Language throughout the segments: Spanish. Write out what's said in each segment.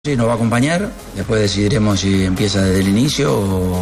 Sí, nos va a acompañar, después decidiremos si empieza desde el inicio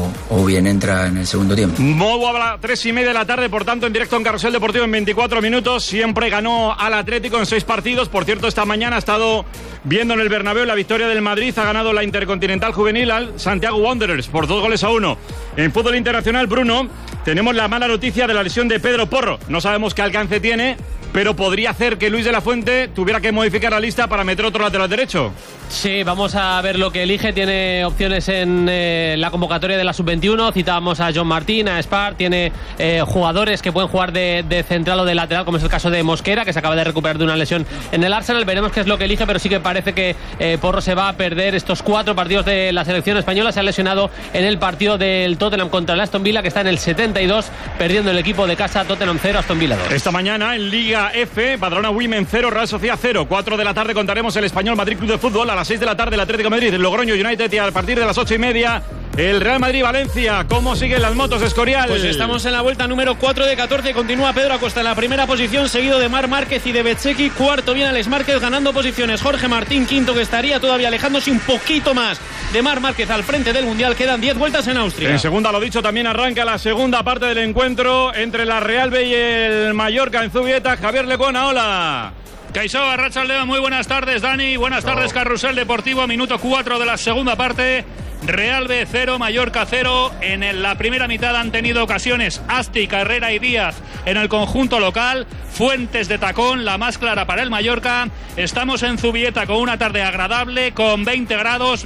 o bien entra en el segundo tiempo. Modo a las 3:30 de la tarde, por tanto, en directo en Carrusel Deportivo en 24 minutos. Siempre ganó al Atlético en 6 partidos. Por cierto, esta mañana ha estado viendo en el Bernabéu la victoria del Madrid. Ha ganado la Intercontinental Juvenil al Santiago Wanderers por 2-1. En fútbol internacional, Bruno, tenemos la mala noticia de la lesión de Pedro Porro. No sabemos qué alcance tiene, pero podría hacer que Luis de la Fuente tuviera que modificar la lista para meter otro lateral derecho. Sí, vamos a ver lo que elige. Tiene opciones en la convocatoria de la Sub-21. Citábamos a John Martín, a Spar. Tiene jugadores que pueden jugar de central o de lateral, como es el caso de Mosquera, que se acaba de recuperar de una lesión en el Arsenal. Veremos qué es lo que elige, pero sí que parece que Porro se va a perder estos 4 partidos de la selección española. Se ha lesionado en el partido del Tottenham contra el Aston Villa, que está en el 72, perdiendo el equipo de casa. Tottenham 0, Aston Villa 2. Esta mañana en Liga F, Badalona Women 0, Real Sociedad 0. 4 de la tarde contaremos el Español Madrid Club de Fútbol. A las 6 de la tarde el Atlético de Madrid, el Logroño United, y a partir de las 8:30 el Real Madrid-Valencia. ¿Cómo siguen las motos de Escorial? Pues estamos en la vuelta número 4 de 14. Continúa Pedro Acosta en la primera posición, seguido de Marc Márquez y de Bezzecchi. Cuarto viene Alex Márquez ganando posiciones. Jorge Martín quinto, que estaría todavía alejándose un poquito más de Marc Márquez al frente del Mundial. Quedan 10 vueltas en Austria. En segunda, lo dicho, también arranca la segunda parte del encuentro entre la Real B y el Mallorca en Zubieta. Javier Lecuona, hola. Caixó, Arratsaldeon, muy buenas tardes, Dani. Buenas tardes, Carrusel Deportivo. Minuto 4 de la segunda parte. Real B 0, Mallorca 0. En la primera mitad han tenido ocasiones Asti, Carrera y Díaz en el conjunto local. Fuentes de tacón, la más clara para el Mallorca. Estamos en Zubieta con una tarde agradable, con 20 grados,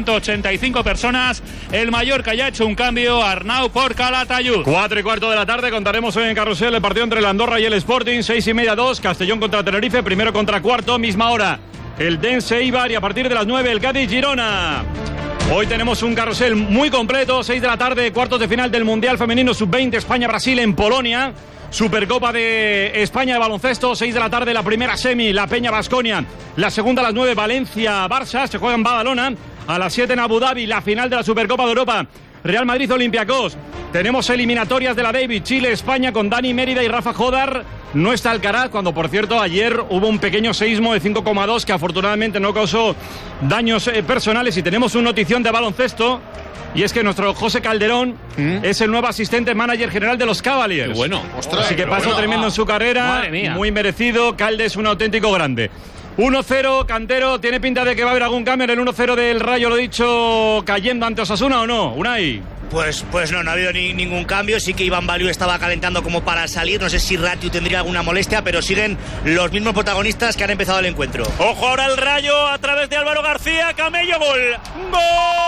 1.185 personas. El Mallorca ya ha hecho un cambio, Arnau por Calatayud. 4:15 de la tarde, contaremos hoy en Carrusel el partido entre el Andorra y el Sporting. 6:30, 2, Castellón contra Tenerife, primero contra cuarto, misma hora el Dense Eibar, y a partir de las 9 el Cádiz Girona. Hoy tenemos un carrusel muy completo. 6 de la tarde, cuartos de final del Mundial Femenino Sub-20, España-Brasil en Polonia. Supercopa de España de baloncesto. 6 de la tarde, la primera semi, la Peña-Baskonia. La segunda a las 9, Valencia-Barça. Se juega en Badalona. A las 7 en Abu Dhabi, la final de la Supercopa de Europa, Real Madrid-Olympiacos. Tenemos eliminatorias de la Davis, Chile-España con Dani Mérida y Rafa Jodar. No está Alcaraz, cuando por cierto ayer hubo un pequeño seísmo de 5,2 que afortunadamente no causó daños personales. Y tenemos una notición de baloncesto, y es que nuestro José Calderón es el nuevo asistente manager general de los Cavaliers. Qué bueno. Ostras, así que paso tremendo en su carrera, muy merecido. Calde es un auténtico grande. 1-0, Cantero, ¿tiene pinta de que va a haber algún cambio en el 1-0 del Rayo, lo dicho, cayendo ante Osasuna o no? Unai. Pues no ha habido ningún cambio. Sí que Iván Baliu estaba calentando como para salir. No sé si Ratiu tendría alguna molestia, pero siguen los mismos protagonistas que han empezado el encuentro. Ojo ahora el Rayo a través de Álvaro García. Camello, gol. ¡Gol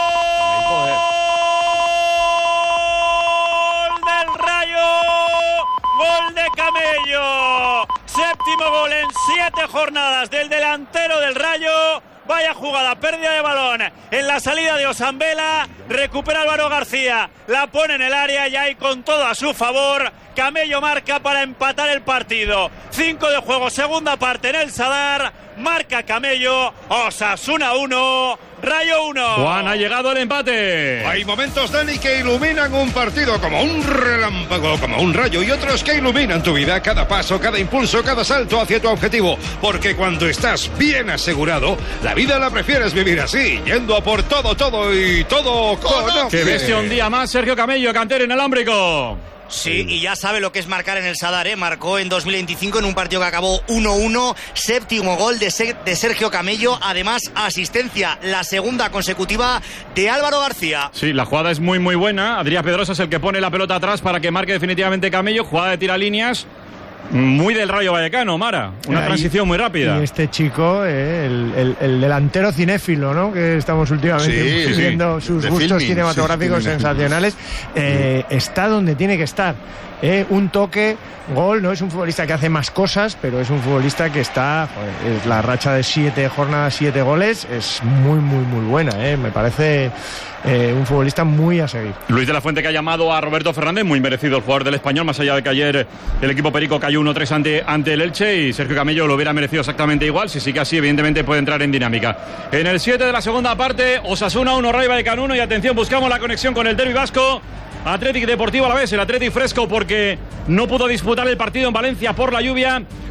del Rayo! ¡Gol de Camello! Séptimo gol en 7 jornadas del delantero del Rayo. Vaya jugada, pérdida de balón en la salida de Osambela. Recupera Álvaro García, la pone en el área y ahí con todo a su favor. Camello marca para empatar el partido. 5 de juego, segunda parte en el Sadar. Marca Camello, Osasuna 1, Rayo 1. Juan, ha llegado el empate. Hay momentos, Dani, que iluminan un partido como un relámpago, como un rayo, y otros que iluminan tu vida, cada paso, cada impulso, cada salto hacia tu objetivo. Porque cuando estás bien asegurado, la vida la prefieres vivir así, yendo a por todo y todo con... Que bestia un día más, Sergio Camello, cantero inalámbrico. Sí, y ya sabe lo que es marcar en el Sadar, ¿eh? Marcó en 2025 en un partido que acabó 1-1, séptimo gol de Sergio Camello, además asistencia, la segunda consecutiva de Álvaro García. Sí, la jugada es muy buena. Adrián Pedrosa es el que pone la pelota atrás para que marque definitivamente Camello. Jugada de tiralíneas muy del Rayo Vallecano, Mara. Una transición muy rápida. Y este chico, el delantero cinéfilo, ¿no? Que estamos últimamente viendo sus gustos cinematográficos sensacionales. Está donde tiene que estar. Un toque, gol. No es un futbolista que hace más cosas, pero es un futbolista que está... es la racha de 7 jornadas, 7 goles. Es muy buena. Me parece... un futbolista muy a seguir. Luis de la Fuente, que ha llamado a Roberto Fernández, muy merecido el jugador del Español, más allá de que ayer el equipo perico cayó 1-3 ante el Elche, y Sergio Camello lo hubiera merecido exactamente igual. Si sigue así, evidentemente puede entrar en dinámica. En el 7 de la segunda parte, Osasuna 1, Rayo Vallecano 1, y atención, buscamos la conexión con el derbi vasco. Athletic Deportivo Alavés, el Athletic fresco porque no pudo disputar el partido en Valencia por la lluvia.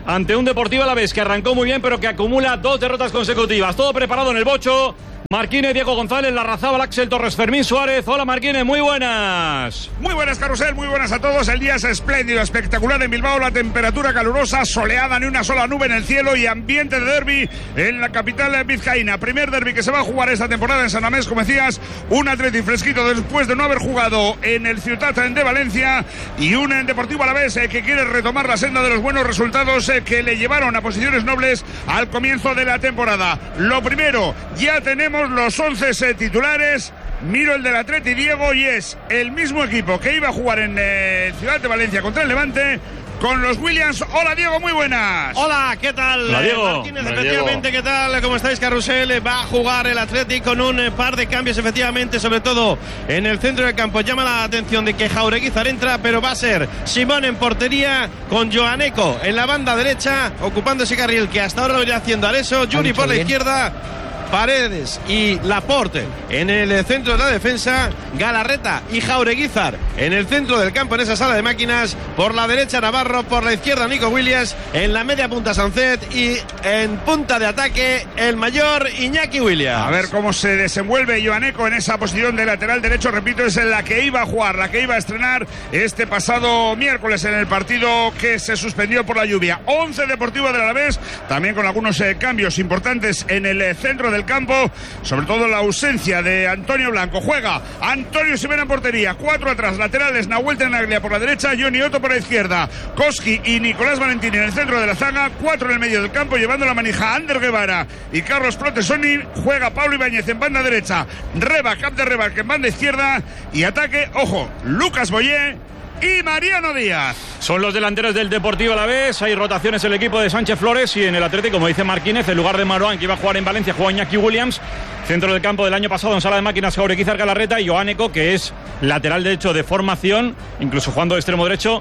ante un Deportivo Alavés que arrancó muy bien, pero que acumula 2 derrotas consecutivas. Todo preparado en el bocho. Marquínez, Diego González, Larrazábal, Axel Torres, Fermín Suárez. Hola Marquínez, muy buenas. Muy buenas, Carrusel, muy buenas a todos. El día es espléndido, espectacular en Bilbao, la temperatura calurosa, soleada, ni una sola nube en el cielo y ambiente de derbi en la capital vizcaína. Primer derbi que se va a jugar esta temporada en San Mamés, como decías, un Atleti fresquito después de no haber jugado en el Ciutat de Valencia y un Deportivo Alavés que quiere retomar la senda de los buenos resultados que le llevaron a posiciones nobles al comienzo de la temporada. Lo primero, ya tenemos los 11 titulares. Miro el del Atleti, Diego, y es el mismo equipo que iba a jugar en Ciudad de Valencia contra el Levante, con los Williams. Hola Diego, muy buenas. Hola, ¿qué tal? Hola, Diego. Martínez, efectivamente, ¿qué tal? ¿Cómo estáis, Carrusel? Va a jugar el Atlético con un par de cambios, efectivamente, sobre todo en el centro del campo. Llama la atención de que Jaureguizar entra, pero va a ser Simón en portería, con Joaneco en la banda derecha, ocupando ese carril que hasta ahora lo iría haciendo Areso, Juni por la izquierda, Paredes y Laporte en el centro de la defensa, Galarreta y Jaureguizar en el centro del campo, en esa sala de máquinas. Por la derecha Navarro, por la izquierda Nico Williams, en la media punta Sancet y en punta de ataque el mayor Iñaki Williams. A ver cómo se desenvuelve Joaneco en esa posición de lateral derecho. Repito, es en la que iba a jugar, la que iba a estrenar este pasado miércoles en el partido que se suspendió por la lluvia. 11 Deportivo del Alavés, también con algunos cambios importantes en el centro del campo, sobre todo la ausencia de Antonio Blanco. Juega Antonio Simena en portería, 4 atrás, laterales Nahuel Tenaglia por la derecha, Johnny Otto por la izquierda, Koski y Nicolás Valentini en el centro de la zaga, 4 en el medio del campo, llevando la manija Ander Guevara y Carlos Protesoni. Juega Pablo Ibáñez en banda derecha, Reba, Cap de Reba, que en banda izquierda, y ataque, ojo, Lucas Boyé y Mariano Díaz. Son los delanteros del Deportivo Alavés. Hay rotaciones en el equipo de Sánchez Flores y en el Atlético, como dice Marquínez, en lugar de Marouane, que iba a jugar en Valencia, juega Iñaki Williams. Centro del campo del año pasado en sala de máquinas, Jaureguizar, Galarreta y Joaneco, que es lateral derecho de formación, incluso jugando de extremo derecho,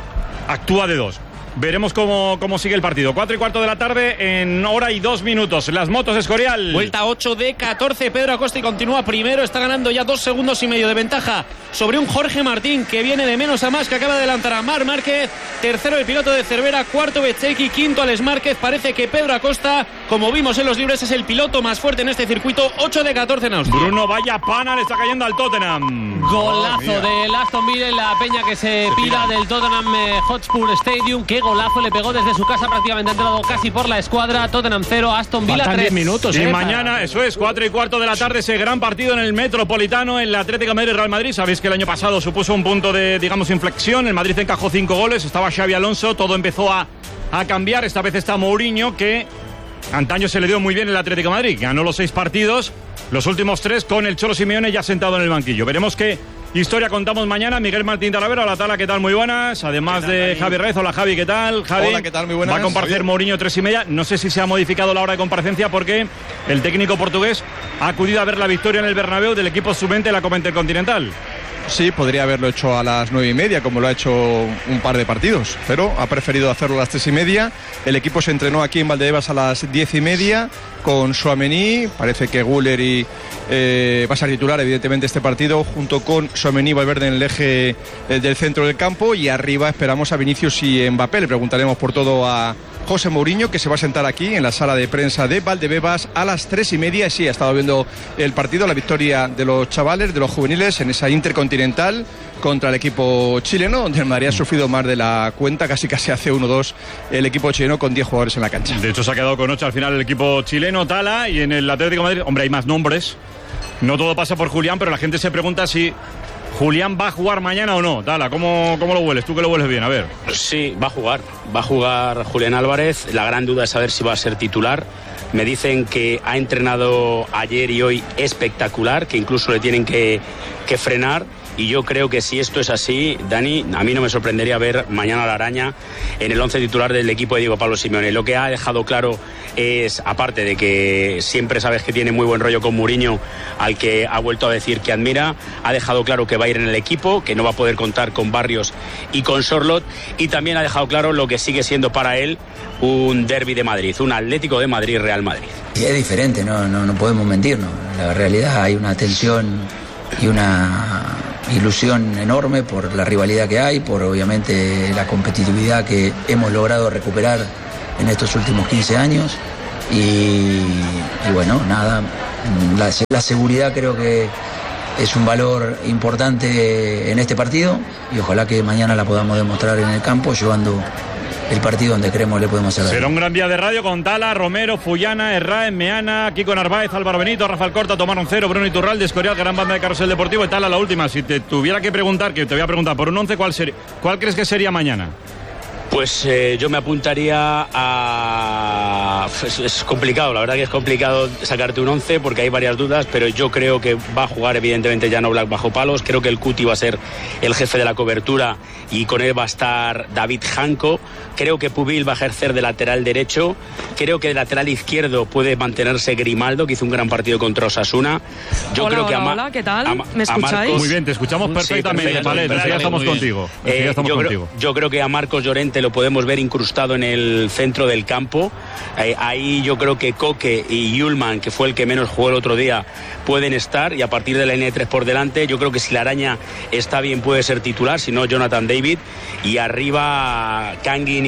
actúa de 2. Veremos cómo sigue el partido. 4:15 de la tarde en hora y 2 minutos. Las motos, Escorial. Vuelta 8 de 14. Pedro Acosta y continúa primero. Está ganando ya 2 segundos y medio de ventaja sobre un Jorge Martín que viene de menos a más, que acaba de adelantar a Marc Márquez. Tercero el piloto de Cervera, cuarto Bezzecchi, quinto Alex Márquez. Parece que Pedro Acosta, como vimos en los libres, es el piloto más fuerte en este circuito. 8 de 14 en Austria. Bruno, vaya pana, le está cayendo al Tottenham. Golazo del Aston Villa en la peña que se pira del Tottenham Hotspur Stadium. Qué golazo, le pegó desde su casa, prácticamente ha entrado casi por la escuadra. Tottenham 0, Aston Villa 3. 10 minutos. Y mañana, eso es, 4:15 de la tarde, ese gran partido en el Metropolitano, en el Atlético de Madrid-Real Madrid. Sabéis que el año pasado supuso un punto de, digamos, inflexión. El Madrid encajó 5 goles, estaba Xavi Alonso, todo empezó a cambiar. Esta vez está Mourinho, que antaño se le dio muy bien el Atlético de Madrid. Ganó los 6 partidos, los últimos 3 con el Cholo Simeone ya sentado en el banquillo. Veremos qué historia contamos mañana. Miguel Martín Talavera, hola Tala, ¿qué tal? Muy buenas. Además de Javi Rez, hola Javi, ¿qué tal? Javi, hola, ¿qué tal? Muy buenas. Va a comparecer Mourinho 3:30. No sé si se ha modificado la hora de comparecencia porque el técnico portugués ha acudido a ver la victoria en el Bernabéu del equipo sub-20 de la Copa Intercontinental. Sí, podría haberlo hecho a las 9:30, como lo ha hecho un par de partidos, pero ha preferido hacerlo a las 3:30. El equipo se entrenó aquí en Valdebebas a las 10:30 con Tchouaméni. Parece que Güler va a ser titular, evidentemente, este partido, junto con Tchouaméni y Valverde en el eje del centro del campo. Y arriba esperamos a Vinicius y Mbappé. Le preguntaremos por todo a José Mourinho, que se va a sentar aquí en la sala de prensa de Valdebebas a las 3:30. Sí, ha estado viendo el partido, la victoria de los chavales, de los juveniles, en esa Intercontinental contra el equipo chileno, donde el Madrid ha sufrido más de la cuenta, casi hace 1-2 el equipo chileno con 10 jugadores en la cancha. De hecho, se ha quedado con 8 al final el equipo chileno, Tala, y en el Atlético de Madrid, hombre, hay más nombres. No todo pasa por Julián, pero la gente se pregunta si Julián va a jugar mañana o no. Tala, ¿cómo lo hueles? Tú que lo hueles bien, a ver. Sí, va a jugar Julián Álvarez. La gran duda es saber si va a ser titular. Me dicen que ha entrenado ayer y hoy espectacular, que incluso le tienen que frenar. Y yo creo que si esto es así, Dani, a mí no me sorprendería ver mañana a la Araña en el 11 titular del equipo de Diego Pablo Simeone. Lo que ha dejado claro es, aparte de que siempre sabes que tiene muy buen rollo con Mourinho, al que ha vuelto a decir que admira, ha dejado claro que va a ir en el equipo, que no va a poder contar con Barrios y con Sorloth, y también ha dejado claro lo que sigue siendo para él un derbi de Madrid, un Atlético de Madrid-Real Madrid. Y es diferente, no podemos mentir, ¿no? La realidad, hay una tensión y una ilusión enorme por la rivalidad que hay, por obviamente la competitividad que hemos logrado recuperar en estos últimos 15 años. Y bueno, nada, la seguridad creo que es un valor importante en este partido y ojalá que mañana la podamos demostrar en el campo, llevando el partido donde creemos le podemos hacer. Será un gran día de radio con Tala, Romero, Fullana, Herráez, Meana, Kiko Narváez, Álvaro Benito, Rafael Corta, Tomás Roncero, Bruno Iturralde, Escorial, gran banda de Carrusel Deportivo. Y Tala, la última, si te tuviera que preguntar, que te voy a preguntar por un 11, ¿cuál crees que sería mañana? Pues yo me apuntaría a... Es complicado, la verdad que es complicado sacarte un 11 porque hay varias dudas, pero yo creo que va a jugar evidentemente Jan Oblak bajo palos. Creo que el Cuti va a ser el jefe de la cobertura y con él va a estar David Janko. Creo que Pubil va a ejercer de lateral derecho. Creo que de lateral izquierdo puede mantenerse Grimaldo, que hizo un gran partido contra Osasuna. Yo creo que hola, ¿qué tal? ¿Me escucháis? Muy bien, te escuchamos perfectamente. Sí, vale, ya estamos contigo. Yo creo que a Marcos Llorente lo podemos ver incrustado en el centro del campo. Ahí yo creo que Coque y Yulman, que fue el que menos jugó el otro día, pueden estar, y a partir de la línea de 3 por delante, yo creo que si la Araña está bien puede ser titular, si no Jonathan David, y arriba Kangin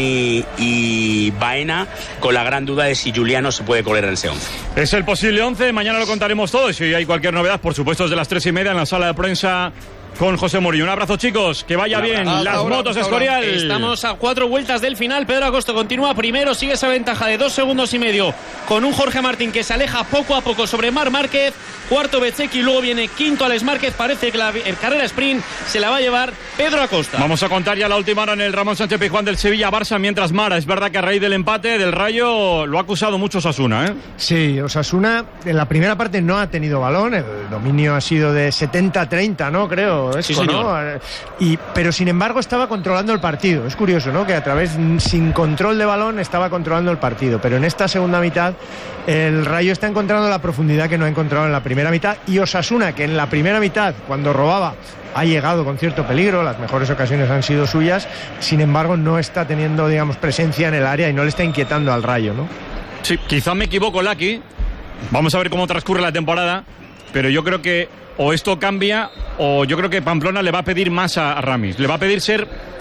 y Baena, con la gran duda de si Juliano se puede colar en ese 11. Es el posible 11, mañana lo contaremos todo, y si hay cualquier novedad, por supuesto, desde las 3:30 en la sala de prensa con José Mourinho. Un abrazo, chicos, que vaya bien. Las motos, Escorial. Estamos a 4 vueltas del final. Pedro Acosta continúa primero, sigue esa ventaja de 2 segundos y medio con un Jorge Martín que se aleja poco a poco sobre Marc Márquez. Cuarto Bezzecchi, luego viene quinto Alex Márquez. Parece que el carrera sprint se la va a llevar Pedro Acosta. Vamos a contar ya la última hora en el Ramón Sánchez Pizjuán del Sevilla-Barça, mientras Mara, es verdad que a raíz del empate del Rayo lo ha acusado mucho Osasuna, ¿eh? Sí, Osasuna en la primera parte no ha tenido balón, el dominio ha sido de 70-30, ¿no? Creo, sí, señor. ¿no? Pero sin embargo estaba controlando el partido. Es curioso, ¿no? Que a través, sin control de balón, estaba controlando el partido. Pero en esta segunda mitad el Rayo está encontrando la profundidad que no ha encontrado en la primera mitad, y Osasuna, que en la primera mitad, cuando robaba, ha llegado con cierto peligro, las mejores ocasiones han sido suyas, sin embargo no está teniendo, digamos, presencia en el área y no le está inquietando al Rayo, ¿no? Sí, quizás me equivoco, Laki. Vamos a ver cómo transcurre la temporada, pero yo creo que o esto cambia o yo creo que Pamplona le va a pedir más a Ramis, le va a pedir ser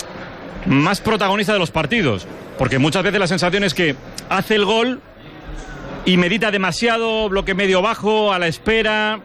más protagonista de los partidos, porque muchas veces la sensación es que hace el gol y medita demasiado, bloque medio bajo, a la espera.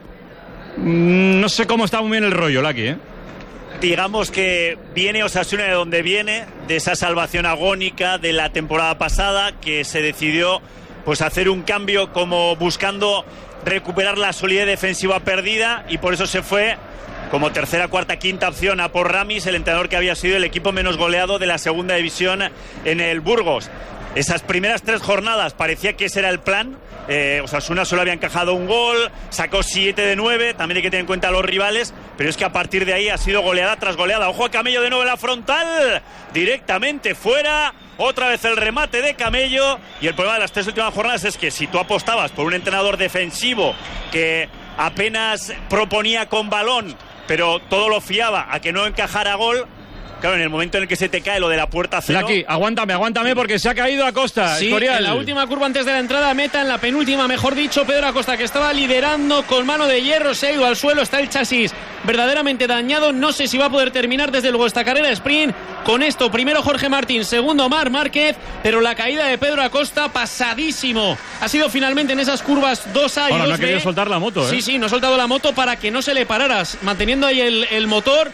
No sé cómo está muy bien el rollo, Laki, ¿eh? Digamos que viene Osasuna de donde viene, de esa salvación agónica de la temporada pasada, que se decidió pues hacer un cambio como buscando recuperar la solidez defensiva perdida, y por eso se fue como tercera, cuarta, quinta opción a por Ramis, el entrenador que había sido el equipo menos goleado de la segunda división en el Burgos. Esas primeras 3 jornadas parecía que ese era el plan. Osasuna solo había encajado un gol, sacó 7 de 9, también hay que tener en cuenta a los rivales, pero es que a partir de ahí ha sido goleada tras goleada. Ojo a Camello de nuevo en la frontal, directamente fuera, otra vez el remate de Camello, y el problema de las 3 últimas jornadas es que si tú apostabas por un entrenador defensivo que apenas proponía con balón, pero todo lo fiaba a que no encajara gol, claro, en el momento en el que se te cae lo de la puerta cero... Laki, aguántame porque se ha caído Acosta. Sí, en la última curva antes de la entrada meta, en la penúltima, mejor dicho, Pedro Acosta, que estaba liderando con mano de hierro, se ha ido al suelo, está el chasis verdaderamente dañado, no sé si va a poder terminar desde luego esta carrera sprint. Con esto, primero Jorge Martín, segundo Marc Márquez, pero la caída de Pedro Acosta pasadísimo. Ha sido finalmente en esas curvas 2A y 2B. No ha querido soltar la moto, ¿eh? Sí, no ha soltado la moto para que no se le parara, manteniendo ahí el motor.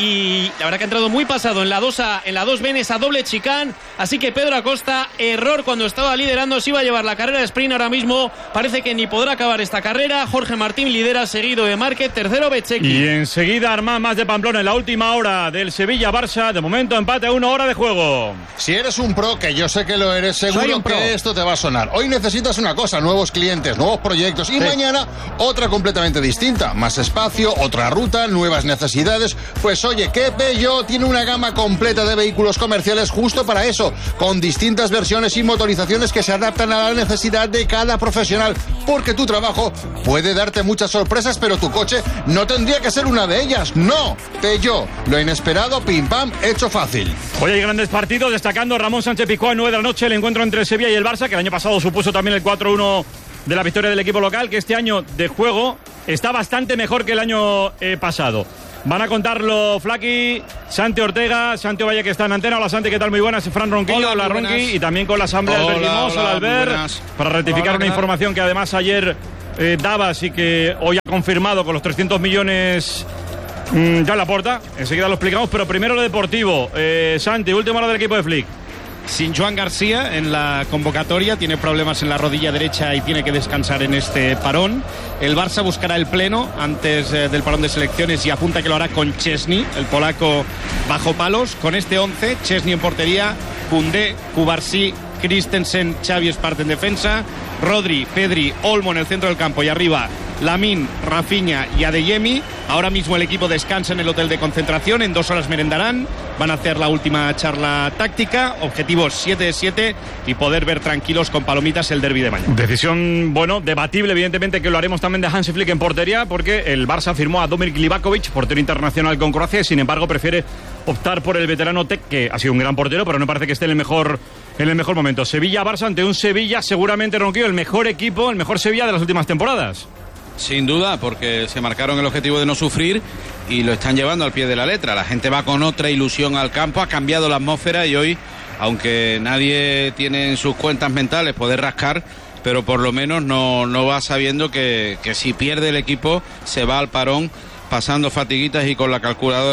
Y la verdad que ha entrado muy pasado en la 2A, en la 2B, en esa doble chicane. Así que Pedro Acosta, error cuando estaba liderando, se iba a llevar la carrera de sprint. Ahora mismo parece que ni podrá acabar esta carrera. Jorge Martín lidera, seguido de Márquez, tercero Bezzecchi. Y enseguida Armán más de Pamplona en la última hora del Sevilla-Barça. De momento empate a 1 hora de juego. Si eres un pro, que yo sé que lo eres, seguro que esto te va a sonar. Hoy necesitas una cosa, nuevos clientes, nuevos proyectos, y mañana otra completamente distinta. Más espacio, otra ruta, nuevas necesidades. Pues oye, que Peugeot tiene una gama completa de vehículos comerciales justo para eso, con distintas versiones y motorizaciones que se adaptan a la necesidad de cada profesional, porque tu trabajo puede darte muchas sorpresas, pero tu coche no tendría que ser una de ellas. No, Peugeot, lo inesperado, pim pam, hecho fácil. Hoy hay grandes partidos, destacando Ramón Sánchez Pizjuán, 9 de la noche, el encuentro entre el Sevilla y el Barça, que el año pasado supuso también el 4-1 de la victoria del equipo local, que este año de juego está bastante mejor que el año pasado. Van a contarlo Flaky, Santi Ortega, Santi Valle, que está en antena. Hola Santi, ¿qué tal? Muy buenas. Fran Ronquillo, hola Ronqui, y también con la asamblea Albert Limós. Hola Albert, para rectificar una información que además ayer dabas y que hoy ha confirmado con los 300 millones ya en la puerta. Enseguida lo explicamos, pero primero lo deportivo. Santi, última hora del equipo de Flick. Sin Joan García en la convocatoria, tiene problemas en la rodilla derecha y tiene que descansar en este parón. El Barça buscará el pleno antes del parón de selecciones y apunta que lo hará con Chesney, el polaco bajo palos. Con este 11, Chesney en portería, Koundé, Cubarsí, Christensen, Xavi Espart en defensa, Rodri, Pedri, Olmo en el centro del campo y arriba Lamine, Rafinha y Adeyemi. Ahora mismo el equipo descansa en el hotel de concentración, en 2 horas merendarán, van a hacer la última charla táctica, objetivos 7 de 7 y poder ver tranquilos con palomitas el derbi de mañana. Decisión, bueno, debatible, evidentemente, que lo haremos también de Hansi Flick en portería, porque el Barça firmó a Domir Livakovic, portero internacional con Croacia, y sin embargo prefiere optar por el veterano Tec, que ha sido un gran portero, pero no parece que esté en el mejor momento. Sevilla-Barça ante un Sevilla, seguramente, Ronquillo, el mejor equipo, el mejor Sevilla de las últimas temporadas. Sin duda, porque se marcaron el objetivo de no sufrir y lo están llevando al pie de la letra. La gente va con otra ilusión al campo, ha cambiado la atmósfera y hoy, aunque nadie tiene en sus cuentas mentales poder rascar, pero por lo menos no va sabiendo que si pierde el equipo se va al parón pasando fatiguitas y con la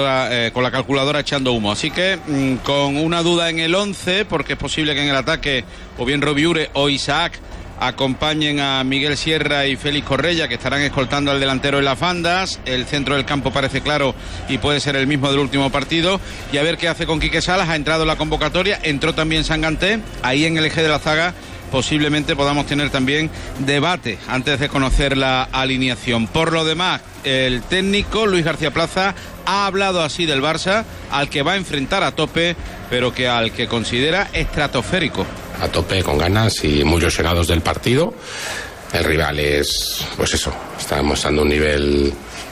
calculadora echando humo. Así que con una duda en el 11, porque es posible que en el ataque o bien Robiure o Isaac acompañen a Miguel Sierra y Félix Correia, que estarán escoltando al delantero en las bandas. El centro del campo parece claro y puede ser el mismo del último partido. Y a ver qué hace con Quique Salas. Ha entrado en la convocatoria, entró también Sanganté. Ahí en el eje de la zaga posiblemente podamos tener también debate antes de conocer la alineación. Por lo demás, el técnico Luis García Plaza ha hablado así del Barça, al que va a enfrentar a tope, pero que al que considera estratosférico. A tope, con ganas y muy ilusionados del partido. El rival es, pues eso, está mostrando un nivel,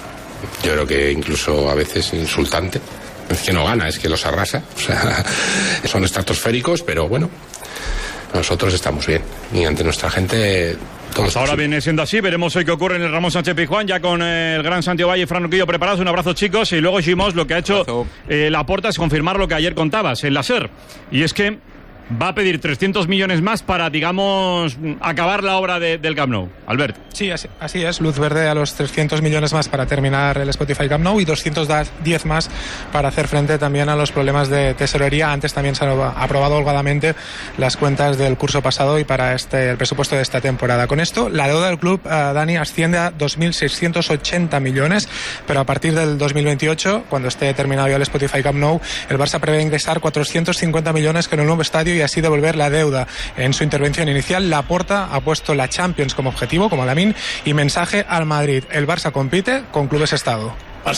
yo creo que incluso a veces insultante. Es que no gana, es que los arrasa. O sea, son estratosféricos, pero bueno, nosotros estamos bien y ante nuestra gente Pues ahora viene siendo así. Veremos hoy qué ocurre en el Ramón Sánchez Pizjuán, ya con el gran Santiago Valle y Fran Ronquillo preparados. Un abrazo, chicos. Y luego Gimos, lo que ha hecho Laporta es confirmar lo que ayer contabas en la SER, y es que va a pedir 300 millones más para, digamos, acabar la obra del Camp Nou. Albert. Sí, así es. Luz verde a los 300 millones más para terminar el Spotify Camp Nou y 210 más para hacer frente también a los problemas de tesorería. Antes también se han aprobado holgadamente las cuentas del curso pasado y para el presupuesto de esta temporada. Con esto, la deuda del club, Dani, asciende a 2.680 millones, pero a partir del 2028, cuando esté terminado ya el Spotify Camp Nou, el Barça prevé ingresar 450 millones con el nuevo estadio y así devolver la deuda. En su intervención inicial, Laporta ha puesto la Champions como objetivo, como Lamine, y mensaje al Madrid: el Barça compite con clubes Estado.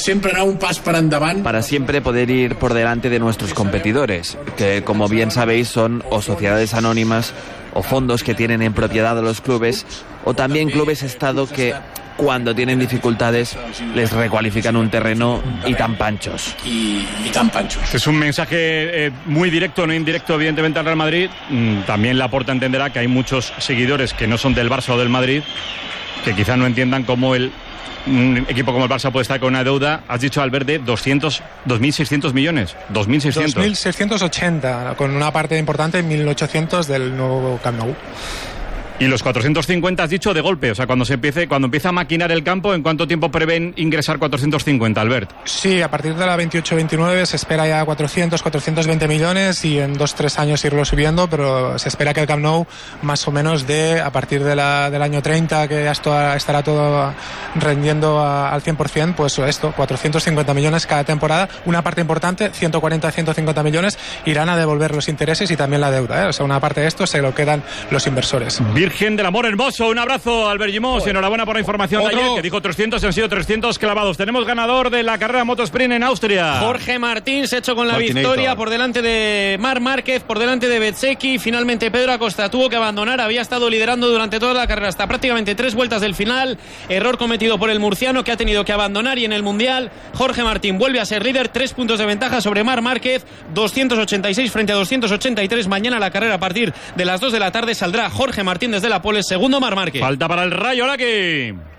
Para siempre poder ir por delante de nuestros competidores, que como bien sabéis son o sociedades anónimas o fondos que tienen en propiedad a los clubes, o también clubes Estado que cuando tienen dificultades les recualifican un terreno y tan panchos. Es un mensaje muy directo, no indirecto, evidentemente, al Real Madrid. También Laporta entenderá que hay muchos seguidores que no son del Barça o del Madrid, que quizás no entiendan cómo un equipo como el Barça puede estar con una deuda, has dicho, Albert, de 2.600 millones. 2.680, con una parte importante, 1.800 del nuevo Camp Nou. Y los 450 has dicho de golpe, o sea, cuando empieza a maquinar el campo, ¿en cuánto tiempo prevén ingresar 450, Albert? Sí, a partir de la 28-29 se espera ya 420 millones y en 2-3 años irlo subiendo, pero se espera que el Camp Nou más o menos a partir del año 30, que ya estará todo rendiendo al 100%, pues esto, 450 millones cada temporada. Una parte importante, 140-150 millones, irán a devolver los intereses y también la deuda, O sea, una parte de esto se lo quedan los inversores. Virgen del Amor Hermoso, un abrazo, Albert Gimós, y enhorabuena por la información de ayer, que dijo 300, han sido 300 clavados. Tenemos ganador de la carrera Motosprint en Austria. Jorge Martín se echó con la victoria por delante de Marc Márquez, por delante de Bezzecchi. Finalmente Pedro Acosta tuvo que abandonar, había estado liderando durante toda la carrera hasta prácticamente 3 vueltas del final. Error cometido por el murciano, que ha tenido que abandonar, y en el Mundial Jorge Martín vuelve a ser líder, 3 puntos de ventaja sobre Marc Márquez, 286 frente a 283. Mañana la carrera a partir de las 2 de la tarde saldrá Jorge Martín desde la pole, segundo Marc Márquez. Falta para el Rayo, Laki.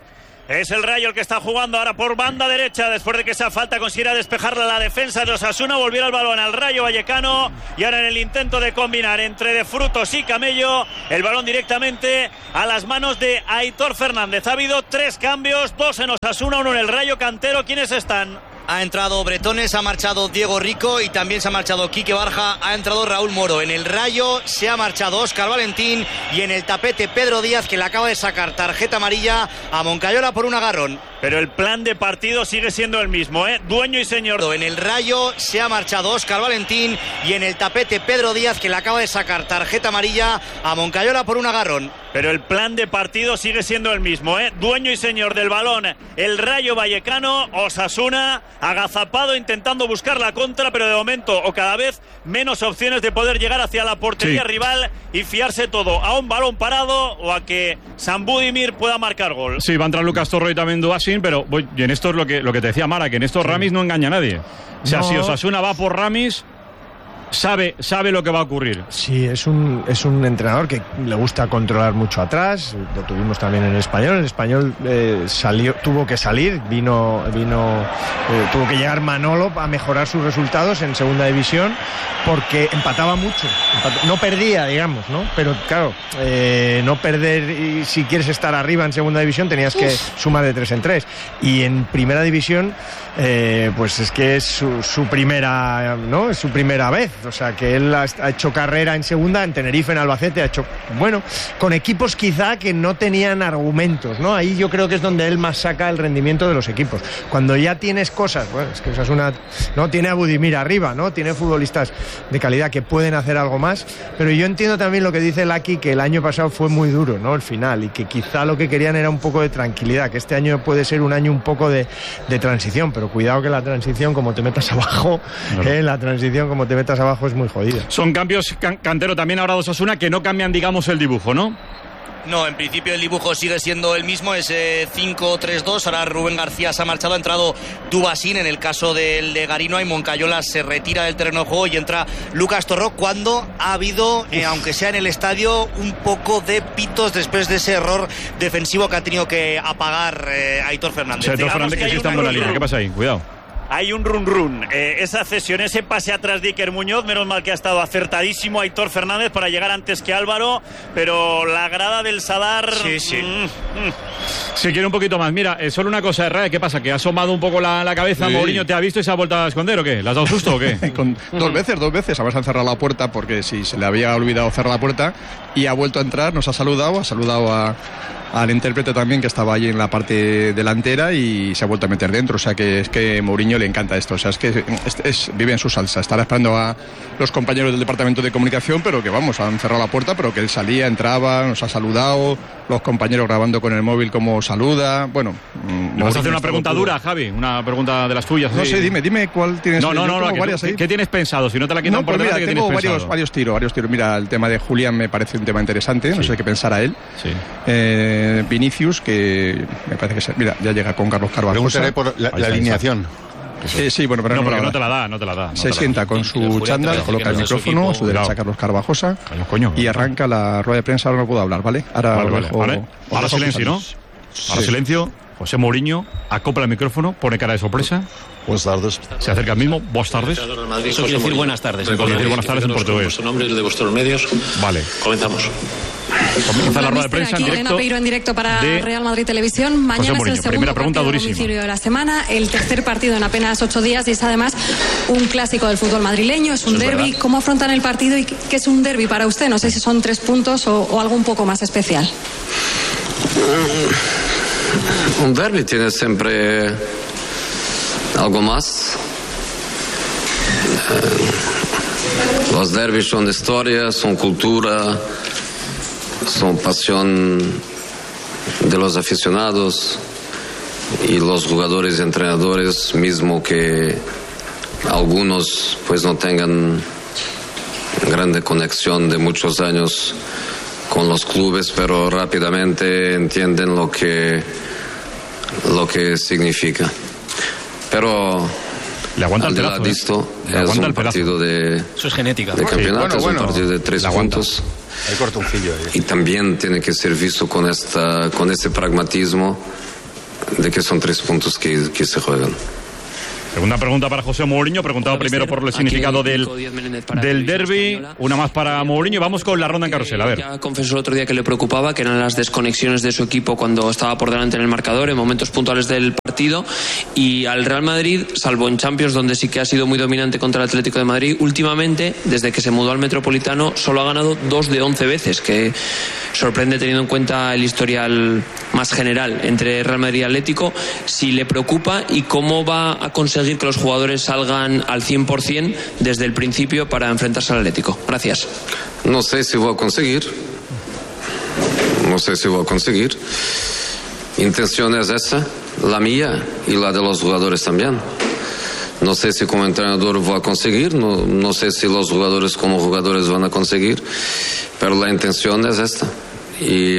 Es el Rayo el que está jugando ahora por banda derecha, después de que esa falta consiguiera despejarla la defensa de Osasuna. Volviera el balón al Rayo Vallecano y ahora en el intento de combinar entre De Frutos y Camello, el balón directamente a las manos de Aitor Fernández. Ha habido 3 cambios, 2 en Osasuna, 1 en el Rayo. Cantero, ¿quiénes están? Ha entrado Bretones, ha marchado Diego Rico y también se ha marchado Quique Barja, ha entrado Raúl Moro. En el Rayo se ha marchado Óscar Valentín y en el tapete Pedro Díaz, que le acaba de sacar tarjeta amarilla a Moncayola por un agarrón. Pero el plan de partido sigue siendo el mismo, dueño y señor. En el Rayo se ha marchado Óscar Valentín y en el tapete Pedro Díaz, que le acaba de sacar tarjeta amarilla a Moncayola por un agarrón. Pero el plan de partido sigue siendo el mismo, dueño y señor del balón el Rayo Vallecano. Osasuna agazapado intentando buscar la contra, pero de momento o cada vez menos opciones de poder llegar hacia la portería rival y fiarse todo a un balón parado o a que San Budimir pueda marcar gol. Sí, va a entrar Lucas Torro y también Duasin, pero y en esto es lo que te decía Mara, que en estos Ramis no engaña a nadie. O sea, si Osasuna va por Ramis, sabe lo que va a ocurrir. Sí, es un entrenador que le gusta controlar mucho atrás. Lo tuvimos también en el Español. El Español tuvo que salir, tuvo que llegar Manolo a mejorar sus resultados en segunda división porque empataba mucho. No perdía, digamos, ¿no? Pero claro, no perder, y si quieres estar arriba en segunda división tenías que sumar de 3 en 3. Y en primera división, pues es que es su primera, ¿no? Es su primera vez. O sea, que él ha hecho carrera en segunda, en Tenerife, en Albacete, ha hecho, bueno, con equipos quizá que no tenían argumentos, ¿no? Ahí yo creo que es donde él más saca el rendimiento de los equipos. Cuando ya tienes cosas, bueno, es que Osasuna, ¿no? Tiene a Budimir arriba, ¿no? Tiene futbolistas de calidad que pueden hacer algo más, pero yo entiendo también lo que dice Laki, que el año pasado fue muy duro, ¿no? El final, y que quizá lo que querían era un poco de tranquilidad, que este año puede ser un año un poco de transición, pero cuidado que la transición, como te metas abajo, la transición, como te metas abajo, es muy jodida. Son cambios, Cantero, también ahora de Osasuna, que no cambian, digamos, el dibujo, ¿no? No, en principio el dibujo sigue siendo el mismo, es 5-3-2. Ahora Rubén García se ha marchado, ha entrado Dubasín. En el caso del de Garino y Moncayola se retira del terreno de juego y entra Lucas Torró, cuando ha habido, aunque sea en el estadio, un poco de pitos después de ese error defensivo que ha tenido que apagar Aitor Fernández. Aitor Fernández, que sí está en la línea. ¿Qué pasa ahí? Cuidado. Hay un run. Esa cesión, ese pase atrás de Iker Muñoz, menos mal que ha estado acertadísimo Aitor Fernández para llegar antes que Álvaro, pero la grada del Sadar... Sí. Si quiere un poquito más. Mira, solo una cosa, ¿qué pasa? ¿Que ha asomado un poco la cabeza? Sí. ¿Mourinho te ha visto y se ha vuelto a esconder o qué? ¿Le has dado susto o qué? Dos veces. Además han cerrado la puerta porque si se le había olvidado cerrar la puerta y ha vuelto a entrar, nos ha saludado al intérprete también, que estaba allí en la parte delantera, y se ha vuelto a meter dentro. O sea que es que Mourinho le encanta esto. O sea, es que vive en su salsa. Estará esperando a los compañeros del departamento de comunicación, pero que vamos, han cerrado la puerta, pero que él salía, entraba, nos ha saludado, los compañeros grabando con el móvil como saluda. Bueno, ¿le vas a hacer una pregunta dura, Javi? Una pregunta de las tuyas. No sé, dime cuál tienes. No, ¿qué tienes pensado? Si no te la quitan por delante, ¿qué tienes pensado? Tengo varios tiros. Mira, el tema de Julián me parece un tema interesante, no sé qué pensar a él. Sí. Vinicius, que me parece que mira, ya llega con Carlos Carvajosa. Preguntaré por la alineación. Sí, bueno, pero porque no te la da. Se sienta con su chándal, coloca el micrófono, a su derecha Carlos Carvajosa, y arranca la rueda de prensa. Ahora no puedo hablar, ¿vale? Ahora silencio, ¿no? Ahora silencio. José Mourinho acopla el micrófono, pone cara de sorpresa. Buenas tardes. Se acerca al mismo. Buenas tardes. Eso quiere decir buenas tardes. Buenas tardes en portugués. Vuestro nombre y el de vuestros medios. Vale. Comenzamos. Comienza la rueda de prensa en directo. Elena Peiro en directo para Real Madrid Televisión. Mañana es el segundo partido de domicilio de la semana, el tercer partido en apenas 8 días, y es además un clásico del fútbol madrileño, es un derbi. ¿Cómo afrontan el partido y qué es un derbi para usted? No sé si son 3 puntos o algo un poco más especial. Un derbi tiene siempre algo más. Los derbis son historia, son cultura, son pasión de los aficionados y los jugadores y entrenadores, mismo que algunos pues no tengan grande conexión de muchos años con los clubes, pero rápidamente entienden lo que significa. Pero le aguanta el pedazo, es un partido de campeonato, es un partido de 3 puntos. Hay cortoncillo ahí. Y también tiene que ser visto con este pragmatismo que son 3 puntos que se juegan. Segunda pregunta para José Mourinho, preguntado primero por el significado del derbi. Una más para Mourinho. Vamos con la ronda en carrusel. A ver. Ya confesó el otro día que le preocupaba, que eran las desconexiones de su equipo cuando estaba por delante en el marcador, en momentos puntuales del partido. Y al Real Madrid, salvo en Champions, donde sí que ha sido muy dominante contra el Atlético de Madrid, últimamente, desde que se mudó al Metropolitano, solo ha ganado 2 de 11 veces, que sorprende teniendo en cuenta el historial más general entre Real Madrid y Atlético. Si le preocupa y cómo va a conseguir que los jugadores salgan al 100% desde el principio para enfrentarse al Atlético. Gracias. No sé si voy a conseguir. Intención es esa, la mía y la de los jugadores también. No sé si como entrenador voy a conseguir, no sé si los jugadores como jugadores van a conseguir, pero la intención es esta. Y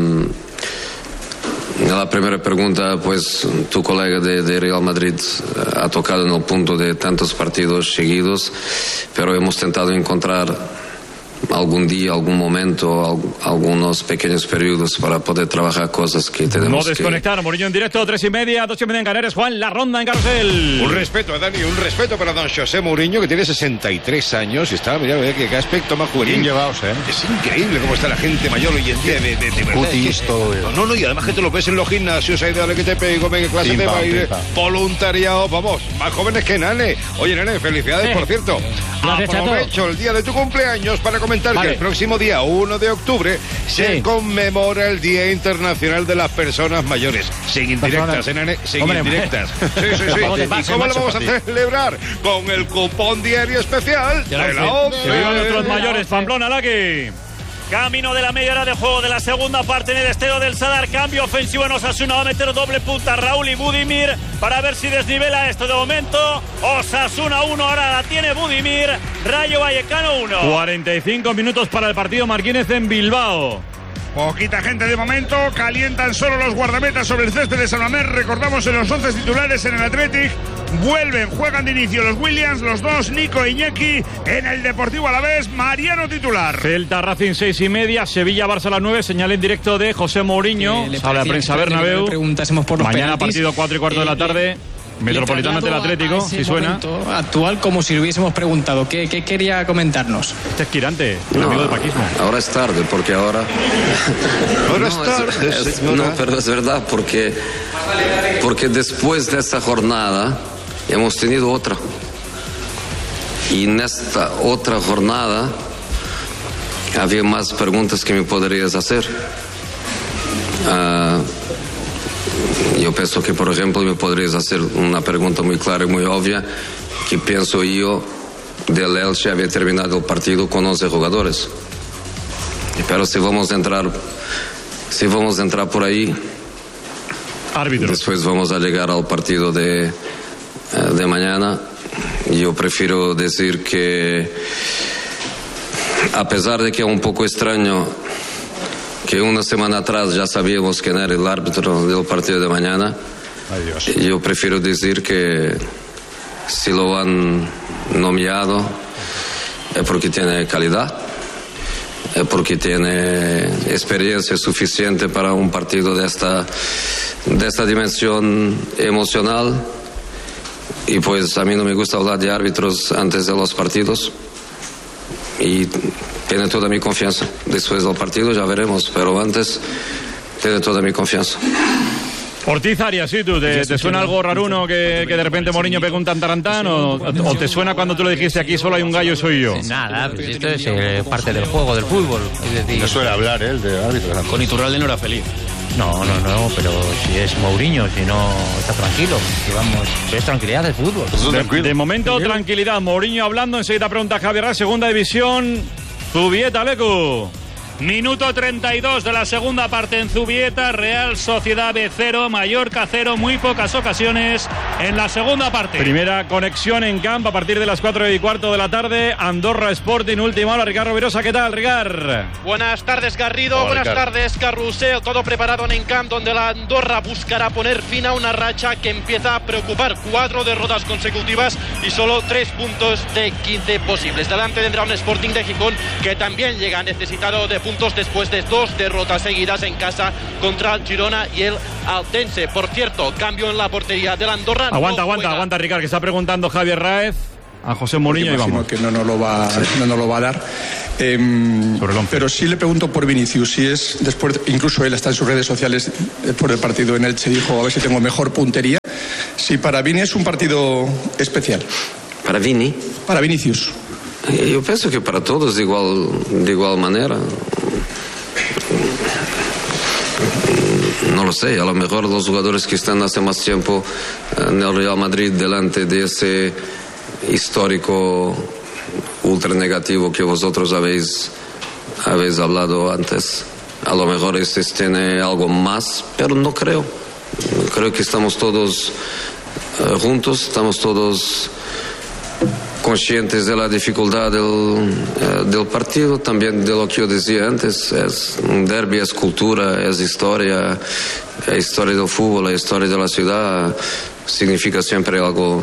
la primera pregunta, pues tu colega de Real Madrid ha tocado en el punto de tantos partidos seguidos, pero hemos tentado encontrar algún día, algún momento, algunos pequeños periodos para poder trabajar cosas que tenemos. No desconectar, Mourinho en directo, 3:30, 2:30 en Canarias. Juan, la ronda en carrusel. Un respeto, Dani, un respeto para don José Mourinho, que tiene 63 años y está, mira, qué aspecto más juvenil. Bien llevados, Es increíble cómo está la gente mayor hoy en día, de verdad. Cutis, todo. No, y además que te lo ves en los gimnasios, ahí dale que te pego, venga, clase de baile, voluntariado, vamos, más jóvenes que Nane. Oye, Nane, felicidades, por cierto. Aprovecho el día de tu cumpleaños para comentar que el próximo día 1 de octubre se conmemora el Día Internacional de las Personas Mayores. Sin indirectas, Nane, sin indirectas. Sí. ¿Y cómo lo vamos a celebrar? Con el cupón diario especial de la 11. Que vivan nuestros mayores, Pamplona, Laki. Camino de la media hora de juego de la segunda parte en el Estadio del Sadar. Cambio ofensivo en Osasuna. Va a meter doble punta Raúl y Budimir para ver si desnivela esto. De momento, Osasuna 1. Ahora la tiene Budimir. Rayo Vallecano 1. 45 minutos para el partido Marquínez en Bilbao. Poquita gente de momento, calientan solo los guardametas sobre el césped de San Mamés. Recordamos en los 11 titulares en el Athletic. Juegan de inicio los Williams, los dos, Nico e Iñaki. En el Deportivo Alavés, Mariano titular. Celta Racing 6:30, Sevilla Barça a las 9. Señal en directo de José Mourinho. Sala de prensa Bernabéu. Mañana partido 4:15 de la tarde. Metropolitano ante el Atlético, si suena. Actual, como si le hubiésemos preguntado. ¿Qué quería comentarnos? Este es Quirante, el amigo del paquismo. Ahora es tarde, porque ahora... No, pero es verdad, porque después de esta jornada hemos tenido otra. Y en esta otra jornada había más preguntas que me podrías hacer. Yo pienso que, por ejemplo, me podrías hacer una pregunta muy clara y muy obvia, que pienso yo del Elche había terminado el partido con 11 jugadores. Pero si vamos a entrar por ahí, árbitros. Después vamos a llegar al partido de mañana. Yo prefiero decir que, a pesar de que es un poco extraño que una semana atrás ya sabíamos quién era el árbitro del partido de mañana, yo prefiero decir que si lo han nominado es porque tiene calidad, es porque tiene experiencia suficiente para un partido de esta dimensión emocional. Y pues a mí no me gusta hablar de árbitros antes de los partidos, y tiene toda mi confianza. Después del partido ya veremos, pero antes tiene toda mi confianza. Ortiz Arias, ¿sí? ¿Te suena algo raruno que de repente Mourinho pega un tantarantán? ¿O te suena cuando tú le dijiste aquí solo hay un gallo, soy yo? Nada, pues esto es parte del juego, del fútbol. Es decir, no suele hablar él de árbitro. Con Iturralde no era feliz. No, pero si es Mourinho, si no está tranquilo, digamos, es tranquilidad del fútbol. De momento, tranquilidad. Mourinho hablando, enseguida pregunta Javier Ras, segunda división, Zubieta, Lecu. Minuto 32 de la segunda parte en Zubieta. Real Sociedad B 0, Mallorca 0, muy pocas ocasiones en la segunda parte. Primera conexión en campo a partir de las 4:15 de la tarde. Andorra Sporting, última hora. Ricardo Virosa, ¿qué tal, Ricardo? Buenas tardes, Garrido. Buenas tardes, Carrusel. Todo preparado en Encamp, donde la Andorra buscará poner fin a una racha que empieza a preocupar. 4 derrotas consecutivas y solo 3 puntos de 15 posibles. Delante tendrá un Sporting de Gijón que también llega necesitado de puntos puntos después de 2 derrotas seguidas en casa contra el Girona y el Altense. Por cierto, cambio en la portería del Andorra. Aguanta, Ricard, que está preguntando Javier Raez a José Mourinho y vamos. Que no nos lo va a dar. Pero sí le pregunto por Vinicius, si es después, incluso él está en sus redes sociales después del partido en Elche, dijo a ver si tengo mejor puntería. Si para Vini es un partido especial. ¿Para Vini? Para Vinicius. Yo pienso que para todos de igual manera. No lo sé, a lo mejor los jugadores que están hace más tiempo en el Real Madrid delante de ese histórico ultra negativo que vosotros habéis hablado antes, a lo mejor este tiene algo más, pero no creo. Creo que estamos todos juntos, estamos todos conscientes de la dificultad del partido, también de lo que yo decía antes, es un derbi, es cultura, es historia, la historia del fútbol, la historia de la ciudad, significa siempre algo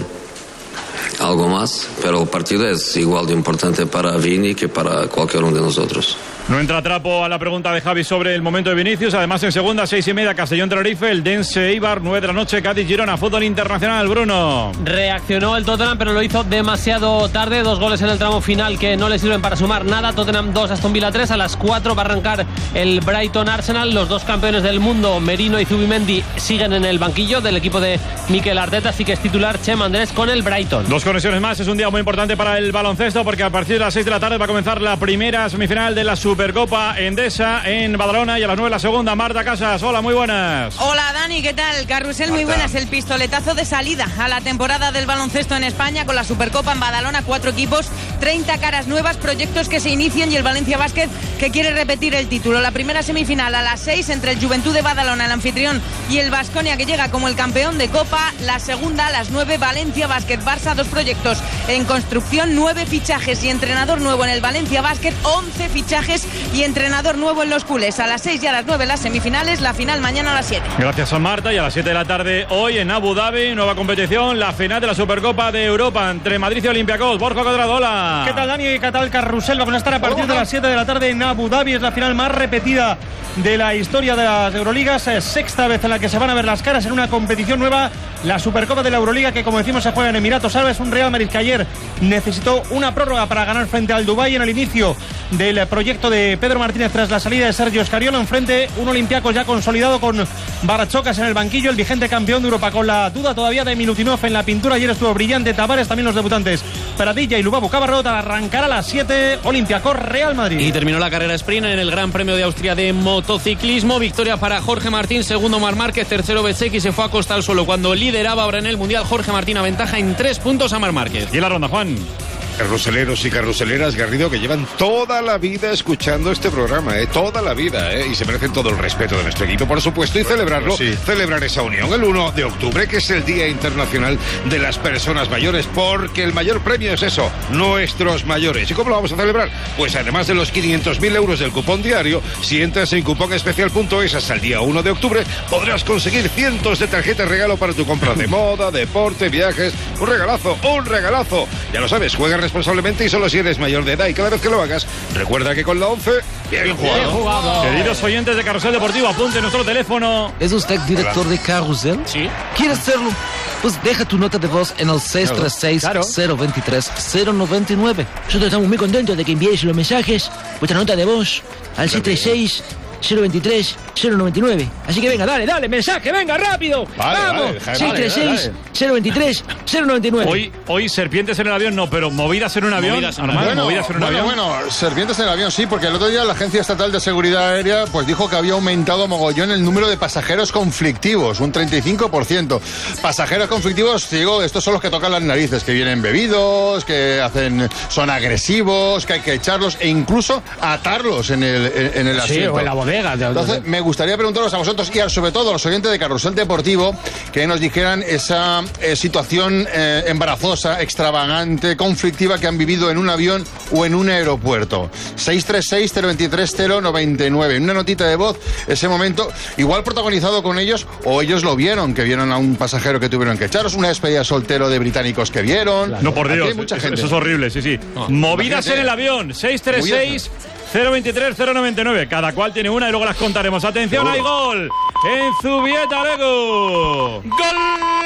más, pero el partido es igual de importante para Vini que para cualquier uno de nosotros. No entra trapo a la pregunta de Javi sobre el momento de Vinicius. Además, en segunda, 6:30, Castellón-Tenerife, el Dense Eibar, 9 de la noche, Cádiz-Girona, fútbol internacional. Bruno. Reaccionó el Tottenham, pero lo hizo demasiado tarde. 2 goles en el tramo final que no le sirven para sumar nada. Tottenham 2, Aston Villa 3. A las 4 va a arrancar el Brighton-Arsenal. Los 2 campeones del mundo, Merino y Zubimendi, siguen en el banquillo del equipo de Mikel Arteta. Así que es titular Chema Andrés con el Brighton. 2 conexiones más. Es un día muy importante para el baloncesto porque a partir de las 6 de la tarde va a comenzar la primera semifinal de la Supercopa Endesa en Badalona y a las 9 la segunda. Marta Casas, hola, muy buenas. Hola Dani, ¿qué tal? Carrusel, muy buenas. El pistoletazo de salida a la temporada del baloncesto en España con la Supercopa en Badalona, 4 equipos, 30 caras nuevas, proyectos que se inician y el Valencia Basket que quiere repetir el título. La primera semifinal a las 6 entre el Juventud de Badalona, el anfitrión, y el Baskonia que llega como el campeón de Copa. La segunda a las 9, Valencia Basket Barça, 2 proyectos en construcción, 9 fichajes y entrenador nuevo en el Valencia Basket, 11 fichajes y entrenador nuevo en los culés. A las 6 y a las 9 las semifinales, la final mañana a las 7. Gracias a Marta. Y a las 7 de la tarde hoy en Abu Dhabi, nueva competición, la final de la Supercopa de Europa entre Madrid y Olympiacos. Borja Cuadrado. ¿Qué tal, Dani? ¿Qué tal, Carrusel? Vamos a estar a partir de las 7 de la tarde en Abu Dhabi. Es la final más repetida de la historia de las Euroligas. Es 6ª vez en la que se van a ver las caras en una competición nueva. La Supercopa de la Euroliga, que como decimos se juega en Emiratos Árabes. Un Real Madrid que ayer necesitó una prórroga para ganar frente al Dubái en el inicio del proyecto de Pedro Martínez tras la salida de Sergio Scariolo. Enfrente un Olympiacos ya consolidado con Barachocas en el banquillo, el vigente campeón de Europa, con la duda todavía de Milutinov en la pintura. Ayer estuvo brillante Tavares, también los debutantes Pradilla y Lubabu Cabarrot. Arrancará a las 7 Olympiacos Real Madrid. Y terminó la carrera sprint en el Gran Premio de Austria de motociclismo. Victoria para Jorge Martín, segundo Marc Márquez, tercero Bezzecchi. Se fue a costa al suelo cuando lideraba ahora en el Mundial. Jorge Martín aventaja en 3 puntos a Marc Márquez. Y la ronda, Juan. Carruseleros y carruseleras, Garrido, que llevan toda la vida escuchando este programa, toda la vida, y se merecen todo el respeto de nuestro equipo, por supuesto, y celebrarlo, celebrar esa unión el 1 de octubre, que es el Día Internacional de las Personas Mayores, porque el mayor premio es eso, nuestros mayores. ¿Y cómo lo vamos a celebrar? Pues además de los 500.000 euros del cupón diario, si entras en cuponespecial.es hasta el día 1 de octubre, podrás conseguir cientos de tarjetas regalo para tu compra de moda, deporte, viajes. Un regalazo, un regalazo. Ya lo sabes, juega responsablemente y solo si eres mayor de edad, y cada vez que lo hagas, recuerda que con la 11, bien jugado. Queridos oyentes de Carrusel Deportivo, apunte nuestro teléfono. ¿Es usted director de Carrusel? Sí. ¿Quieres serlo? Pues deja tu nota de voz en el 636-023-099. Nosotros estamos muy contentos de que envíes los mensajes, vuestra nota de voz, al 636-023-099. Así que venga, dale, mensaje, venga, rápido. Vamos, 636-023-099. Hoy serpientes en el avión no, pero movidas en un avión. Bueno, serpientes en el avión sí, porque el otro día la Agencia Estatal de Seguridad Aérea pues dijo que había aumentado mogollón el número de pasajeros conflictivos, un 35%. Pasajeros conflictivos, digo, estos son los que tocan las narices, que vienen bebidos, que son agresivos, que hay que echarlos e incluso atarlos en el asiento. Sí, o en la bodega. Entonces, me gustaría preguntaros a vosotros y sobre todo a los oyentes de Carrusel Deportivo que nos dijeran esa situación embarazosa, extravagante, conflictiva que han vivido en un avión o en un aeropuerto. 636-023-099. En una notita de voz, ese momento, igual protagonizado con ellos, o ellos lo vieron, que vieron a un pasajero que tuvieron que echaros, una despedida soltero de británicos que vieron. No, por Dios, eso es horrible, sí. Movidas en el avión, 636 023-099. Cada cual tiene una y luego las contaremos. Atención, hay gol en Zubieta, Lego. ¡Gol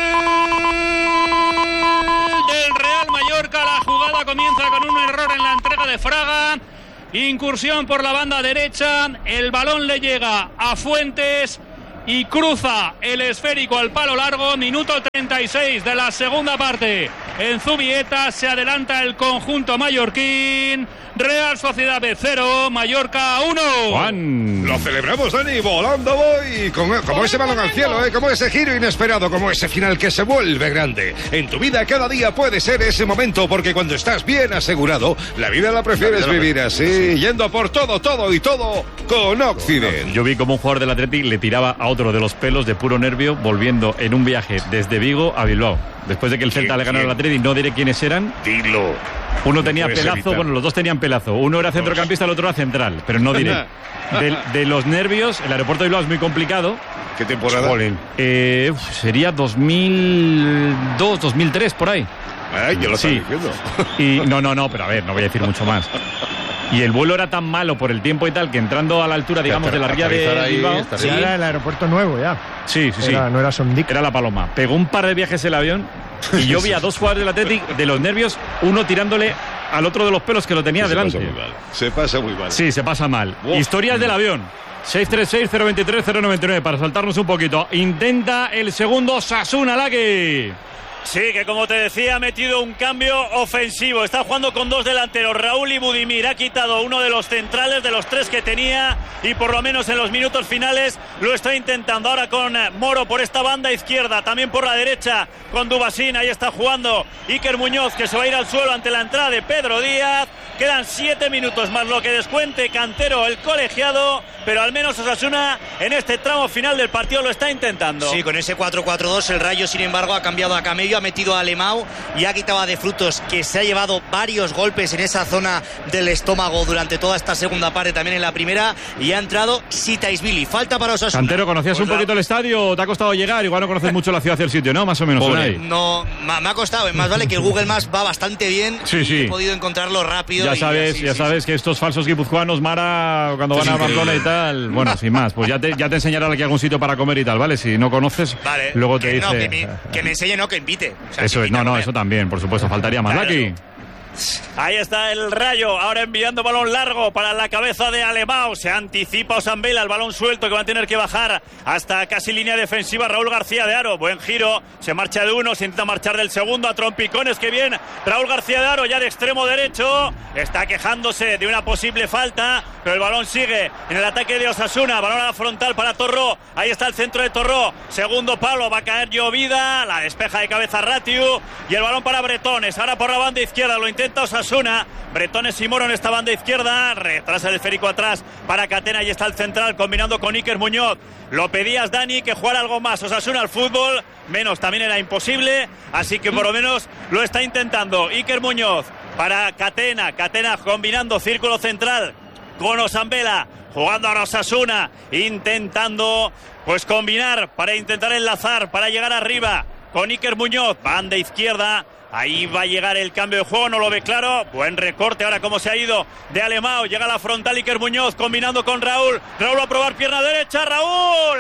del Real Mallorca! La jugada comienza con un error en la entrega de Fraga. Incursión por la banda derecha. El balón le llega a Fuentes y cruza el esférico al palo largo. Minuto 36 de la segunda parte. En Zubieta se adelanta el conjunto mallorquín. Real Sociedad B 0, Mallorca 1. Juan, lo celebramos, Dani, volando voy, como ese balón al cielo, como ese giro inesperado, como ese final que se vuelve grande. En tu vida cada día puede ser ese momento, porque cuando estás bien asegurado, la vida la prefieres vivir así, yendo por todo con Occident. Yo vi como un jugador del Athletic le tiraba a otro de los pelos de puro nervio, volviendo en un viaje desde Vigo a Bilbao. Después de que el Celta le ganó al Athletic, no diré quiénes eran. Dilo. Uno tenía pelazo, bueno, los dos tenían pelazo. Uno era centrocampista, el otro era central, pero no diré. De los nervios, el aeropuerto de Bilbao es muy complicado. ¿Qué temporada? Sería 2002, 2003, por ahí. Yo lo estoy diciendo. Y no, pero a ver, no voy a decir mucho más. Y el vuelo era tan malo por el tiempo y tal que entrando a la altura, digamos, de la ría de Bilbao. Sí, era el aeropuerto nuevo ya. Sí. No era Sondic. Era La Paloma. Pegó un par de viajes el avión y yo vi a dos jugadores del Athletic de los nervios, uno tirándole al otro de los pelos que lo tenía delante. Se pasa muy mal. Sí, se pasa mal. Historias del avión. 636-023-099 para saltarnos un poquito. Intenta el segundo Osasuna, Laki. Sí, que como te decía, ha metido un cambio ofensivo. Está jugando con dos delanteros, Raúl y Budimir. Ha quitado uno de los centrales, de los tres que tenía, y por lo menos en los minutos finales lo está intentando. Ahora con Moro por esta banda izquierda, también por la derecha con Dubasín. Ahí está jugando Iker Muñoz, que se va a ir al suelo ante la entrada de Pedro Díaz. Quedan 7 minutos más lo que descuente Cantero, el colegiado, pero al menos Osasuna en este tramo final del partido lo está intentando. Sí, con ese 4-4-2 el Rayo, sin embargo, ha cambiado a Camello, ha metido a Alemão y ha quitado a De Frutos, que se ha llevado varios golpes en esa zona del estómago durante toda esta segunda parte, también en la primera, y ha entrado Sitaisvili. Falta para Osasuna. Cantero, ¿conocías un poquito el estadio? ¿Te ha costado llegar? Igual no conoces mucho la ciudad y el sitio, ¿no? Más o menos por ahí. No, me ha costado. Más vale que el Google Maps va bastante bien. Sí. He podido encontrarlo rápido. Ya sabes que estos falsos guipuzcoanos, Mara, cuando van a Pamplona y tal, bueno, sin más, pues ya te enseñarán aquí algún sitio para comer y tal, ¿vale? Si no conoces, vale, luego te dice... No, que me enseñe, no, que invite. O sea, eso que es, eso también, por supuesto, faltaría más. Laki. Ahí está el Rayo, ahora enviando balón largo para la cabeza de Alemão. Se anticipa Osambela, el balón suelto que va a tener que bajar hasta casi línea defensiva. Raúl García de Haro, buen giro, se marcha de uno, se intenta marchar del segundo a trompicones. Que bien, Raúl García de Haro ya de extremo derecho, está quejándose de una posible falta, pero el balón sigue en el ataque de Osasuna. Balón a la frontal para Torró, ahí está el centro de Torró, segundo palo, va a caer Llovida, la despeja de cabeza Ratiu, y el balón para Bretones, ahora por la banda izquierda, lo intenta Osasuna, Bretones y Moro en esta banda izquierda, retrasa el esférico atrás para Catena, y está el central combinando con Iker Muñoz. Lo pedías, Dani, que jugara algo más Osasuna al fútbol, menos también era imposible, así que por lo menos lo está intentando. Iker Muñoz para Catena combinando círculo central con Osambela, jugando a Osasuna, intentando pues combinar para intentar enlazar, para llegar arriba con Iker Muñoz, banda izquierda. Ahí va a llegar el cambio de juego, no lo ve claro. Buen recorte ahora como se ha ido de Alemão. Llega a la frontal Iker Muñoz combinando con Raúl. Raúl va a probar pierna derecha. Raúl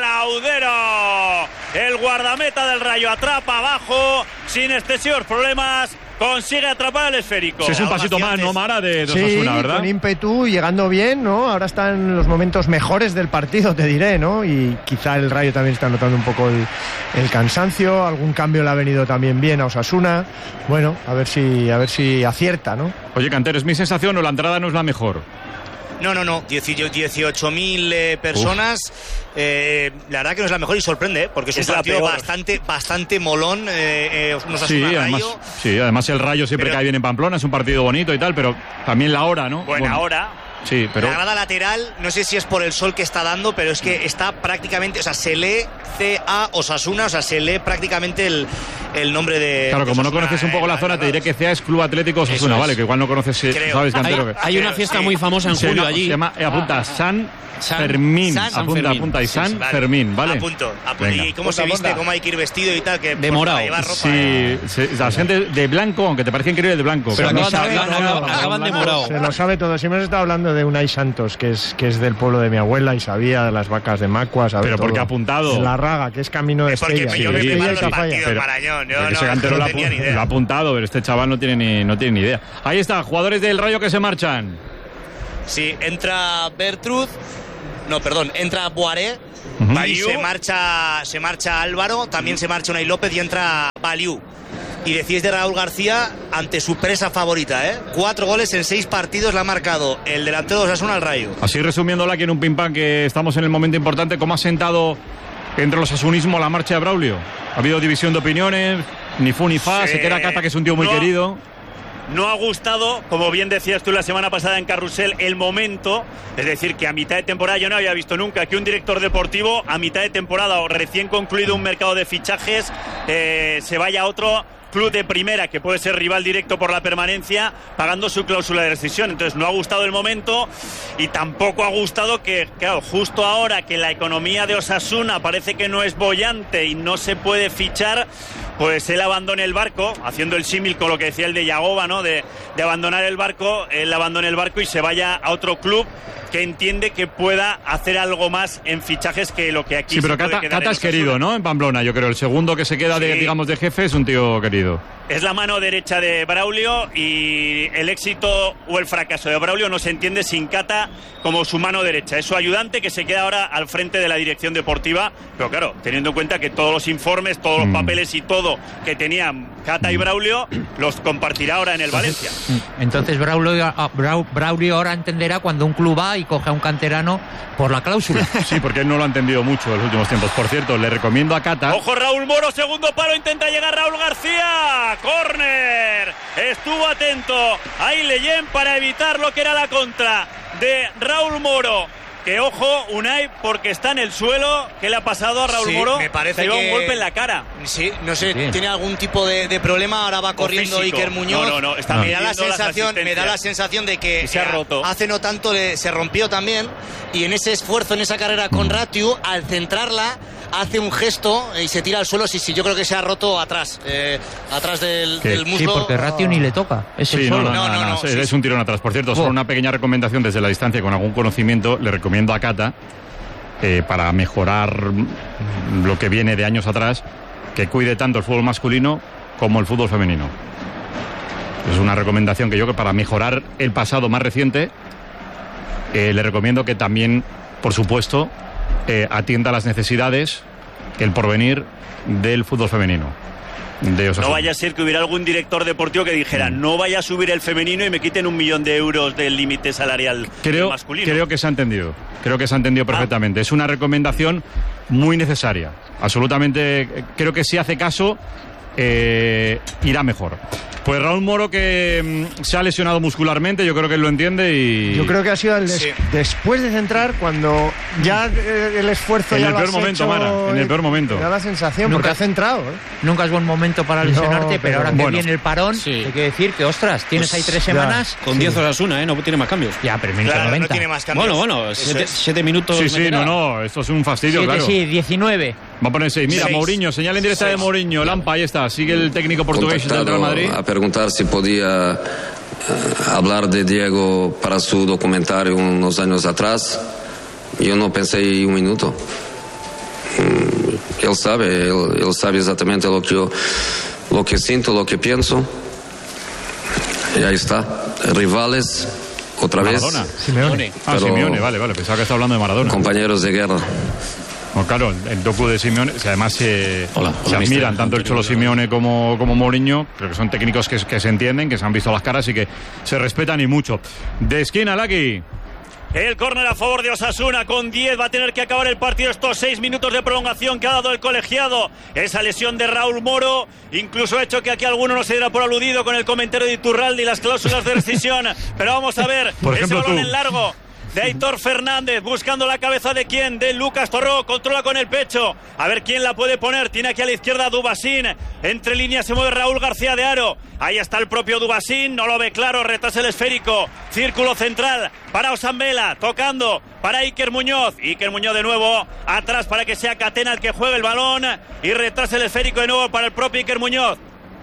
Laudero, el guardameta del Rayo, atrapa abajo sin excesivos problemas. Consigue atrapar el esférico. Sí, es un pasito más, ¿no, Mara? De Osasuna, ¿verdad? Con ímpetu, llegando bien, ¿no? Ahora están los momentos mejores del partido, te diré, ¿no? Y quizá el Rayo también está notando un poco el cansancio. Algún cambio le ha venido también bien a Osasuna. Bueno, a ver si acierta, ¿no? Oye, Cantero, ¿es mi sensación o la entrada no es la mejor? No. 18.000 personas. La verdad que no es la mejor y sorprende, porque es un partido bastante molón. Además el Rayo siempre cae bien en Pamplona, es un partido bonito y tal, pero también la hora, ¿no? Buena hora. Sí, pero... La grada lateral, no sé si es por el sol que está dando, pero es que está prácticamente, o sea, se lee CA Osasuna, o sea, se lee prácticamente el nombre de... Claro, como Osasuna, no conoces un poco la zona, te diré que CA es Club Atlético Osasuna, ¿vale? Que igual no conoces, ¿sabes, Cantero? Hay una fiesta muy famosa en julio allí. Se llama, apunta, San Fermín. Apunta, y San Fermín, ¿vale? Apunto. ¿Y cómo se viste? ¿Cómo hay que ir vestido y tal? Que de morado. Sí, la gente de blanco, aunque te parezca increíble, de blanco. Pero acaban de morado. Se lo sabe todo, siempre hemos estado hablando hablando de Unai Santos, que es del pueblo de mi abuela y sabía de las vacas de Macua, sabe pero todo. porque ha apuntado. La Raga, que es camino de Estella. Porque yo me preparo los partidos, Marañón. Ese cantero lo ha apuntado, pero este chaval no tiene ni idea. Ahí está, jugadores del Rayo que se marchan. Sí, entra Bertrud. No, perdón, entra Boaré. Y se marcha Álvaro, también se marcha Unai López y entra Baliu. Y decís de Raúl García ante su presa favorita, 4 goles en 6 partidos le ha marcado el delantero de Osasuna al Rayo. Así resumiéndola aquí en un pim-pam, que estamos en el momento importante, ¿cómo ha sentado entre los osasunismo la marcha de Braulio? Ha habido división de opiniones, ni fu ni fa, se queda Cata, que es un tío muy querido. No ha gustado, como bien decías tú la semana pasada en Carrusel, el momento, es decir, que a mitad de temporada yo no había visto nunca que un director deportivo a mitad de temporada o recién concluido un mercado de fichajes se vaya a otro club de primera que puede ser rival directo por la permanencia pagando su cláusula de rescisión. Entonces no ha gustado el momento y tampoco ha gustado que, claro, justo ahora que la economía de Osasuna parece que no es boyante y no se puede fichar, pues él abandone el barco, haciendo el símil con lo que decía el de Yagoba, ¿no? De abandonar el barco, él abandone el barco y se vaya a otro club que entiende que pueda hacer algo más en fichajes que lo que aquí. Sí, pero Cata es querido, ¿no? En Pamplona, yo creo. El segundo que se queda de jefe es un tío querido. Es la mano derecha de Braulio y el éxito o el fracaso de Braulio no se entiende sin Cata como su mano derecha. Es su ayudante que se queda ahora al frente de la dirección deportiva. Pero claro, teniendo en cuenta que todos los informes, todos los papeles y todo que tenían Cata y Braulio los compartirá ahora en el Valencia. Entonces Braulio ahora entenderá cuando un club va y coge a un canterano por la cláusula. Sí, porque él no lo ha entendido mucho en los últimos tiempos. Por cierto, le recomiendo a Cata. Ojo, Raúl Moro, segundo palo, intenta llegar Raúl García. Córner. Estuvo atento ahí Leyen para evitar lo que era la contra de Raúl Moro. Que ojo, Unai, porque está en el suelo. ¿Qué le ha pasado a Raúl Moro? Me parece que lleva un golpe en la cara. Sí, no sé, tiene algún tipo de problema. Ahora va corriendo Iker Muñoz. No, está me da la sensación de que se ha roto. Hace no tanto se rompió también. Y en ese esfuerzo, en esa carrera con Ratiu, al centrarla, hace un gesto y se tira al suelo. Sí, yo creo que se ha roto atrás del muslo. Sí, porque Ratiu ni le toca. Es el suelo. No, es un tirón atrás. Por cierto, solo una pequeña recomendación desde la distancia con algún conocimiento. Le recomiendo a Cata, para mejorar lo que viene de años atrás, que cuide tanto el fútbol masculino como el fútbol femenino. Es una recomendación que yo, que para mejorar el pasado más reciente, le recomiendo que también, por supuesto, atienda a las necesidades, el porvenir del fútbol femenino. No vaya a ser que hubiera algún director deportivo que dijera no vaya a subir el femenino y me quiten 1 millón de euros del límite salarial masculino. Creo que se ha entendido. Creo que se ha entendido perfectamente. Es una recomendación muy necesaria. Absolutamente. Creo que si hace caso, irá mejor. Pues Raúl Moro, que se ha lesionado muscularmente, yo creo que él lo entiende y... Yo creo que ha sido después de centrar, cuando ya el esfuerzo en ya el peor momento, Mara, en el peor momento. Me da la sensación, porque ha centrado. Nunca es buen momento para lesionarte, pero ahora que viene el parón, hay que decir que, ostras, tienes ahí 3 semanas... Con 10 Osasuna, no tiene más cambios. Ya, pero minuto 90. No tiene más cambios. Bueno, 7 minutos... Sí, no, esto es un fastidio, claro. Sí, 19. Va a poner 6. Mira, 6. Mourinho, señal en directa de Mourinho. Lampa, ahí está. Sigue el técnico portugués del Real Madrid. A preguntar si podía hablar de Diego para su documentario unos años atrás. Yo no pensé un minuto. Él sabe exactamente lo que siento, lo que pienso. Y ahí está. Rivales, otra Maradona. vez. Simeone. Simeone, vale. Pensaba que estaba hablando de Maradona. Compañeros de guerra. Bueno, claro, el docu de Simeone, además se admiran tanto el Cholo Simeone como Mourinho. Creo que son técnicos que se entienden, que se han visto las caras y que se respetan y mucho. De esquina, Laki. El córner a favor de Osasuna con 10. Va a tener que acabar el partido estos 6 minutos de prolongación que ha dado el colegiado. Esa lesión de Raúl Moro incluso ha hecho que aquí alguno no se diera por aludido con el comentario de Iturralde y las cláusulas de rescisión. Pero vamos a ver, por ejemplo, ese balón en largo de Aitor Fernández, buscando la cabeza de quién, de Lucas Torró, controla con el pecho, a ver quién la puede poner, tiene aquí a la izquierda a Dubasín, entre líneas se mueve Raúl García de Haro, ahí está el propio Dubasín, no lo ve claro, retrasa el esférico, círculo central para Osambela, tocando para Iker Muñoz de nuevo atrás para que sea Catena el que juegue el balón y retrasa el esférico de nuevo para el propio Iker Muñoz.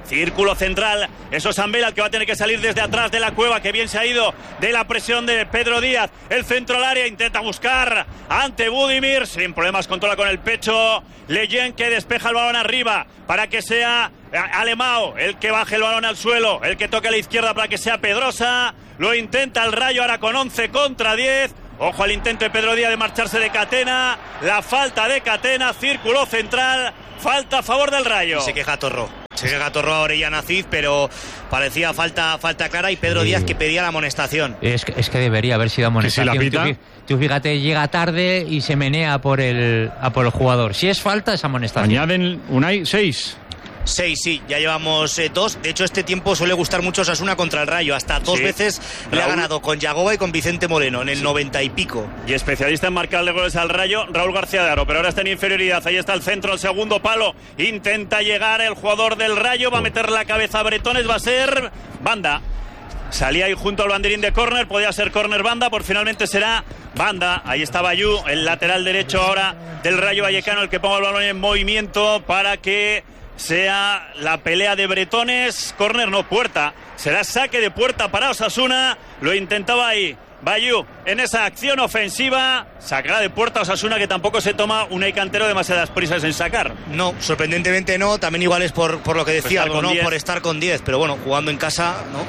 Círculo central, eso es Zambela el que va a tener que salir desde atrás de la cueva, que bien se ha ido de la presión de Pedro Díaz. El centro al área, intenta buscar ante Budimir, sin problemas, controla con el pecho. Leyen, que despeja el balón arriba para que sea Alemão el que baje el balón al suelo, el que toque a la izquierda para que sea Pedrosa. Lo intenta el Rayo ahora con 11 contra 10. Ojo al intento de Pedro Díaz de marcharse de Catena. La falta de Catena, círculo central, falta a favor del Rayo. Se queja Torró. Se queja Torró a Orellana Cid, pero parecía falta clara, y Pedro Díaz que pedía la amonestación. Es que debería haber sido amonestación. Si la pita. Tú fíjate, llega tarde y se menea por el jugador. Si es falta, es amonestación. Añaden Unai 6. 6, sí, ya llevamos 2. De hecho, este tiempo suele gustar mucho Osasuna contra el Rayo. Hasta 2 veces le ha ganado con Yagoba y con Vicente Moreno en el 90 y pico. Y especialista en marcarle goles al Rayo, Raúl García de Aro, pero ahora está en inferioridad. Ahí está el centro, el segundo palo. Intenta llegar el jugador del Rayo, va a meter la cabeza a Bretones, va a ser banda. Salía ahí junto al banderín de córner, podía ser córner banda, por finalmente será banda. Ahí está Bayú, el lateral derecho ahora del Rayo Vallecano, el que ponga el balón en movimiento para que sea la pelea de Bretones. Córner, no, puerta. Será saque de puerta para Osasuna. Lo intentaba ahí Bayú en esa acción ofensiva. Sacará de puerta Osasuna, que tampoco se toma Unai Cantero demasiadas prisas en sacar. No, sorprendentemente no. También igual es por lo que decía algo, ¿no? 10. Por estar con 10. Pero bueno, jugando en casa, ¿no?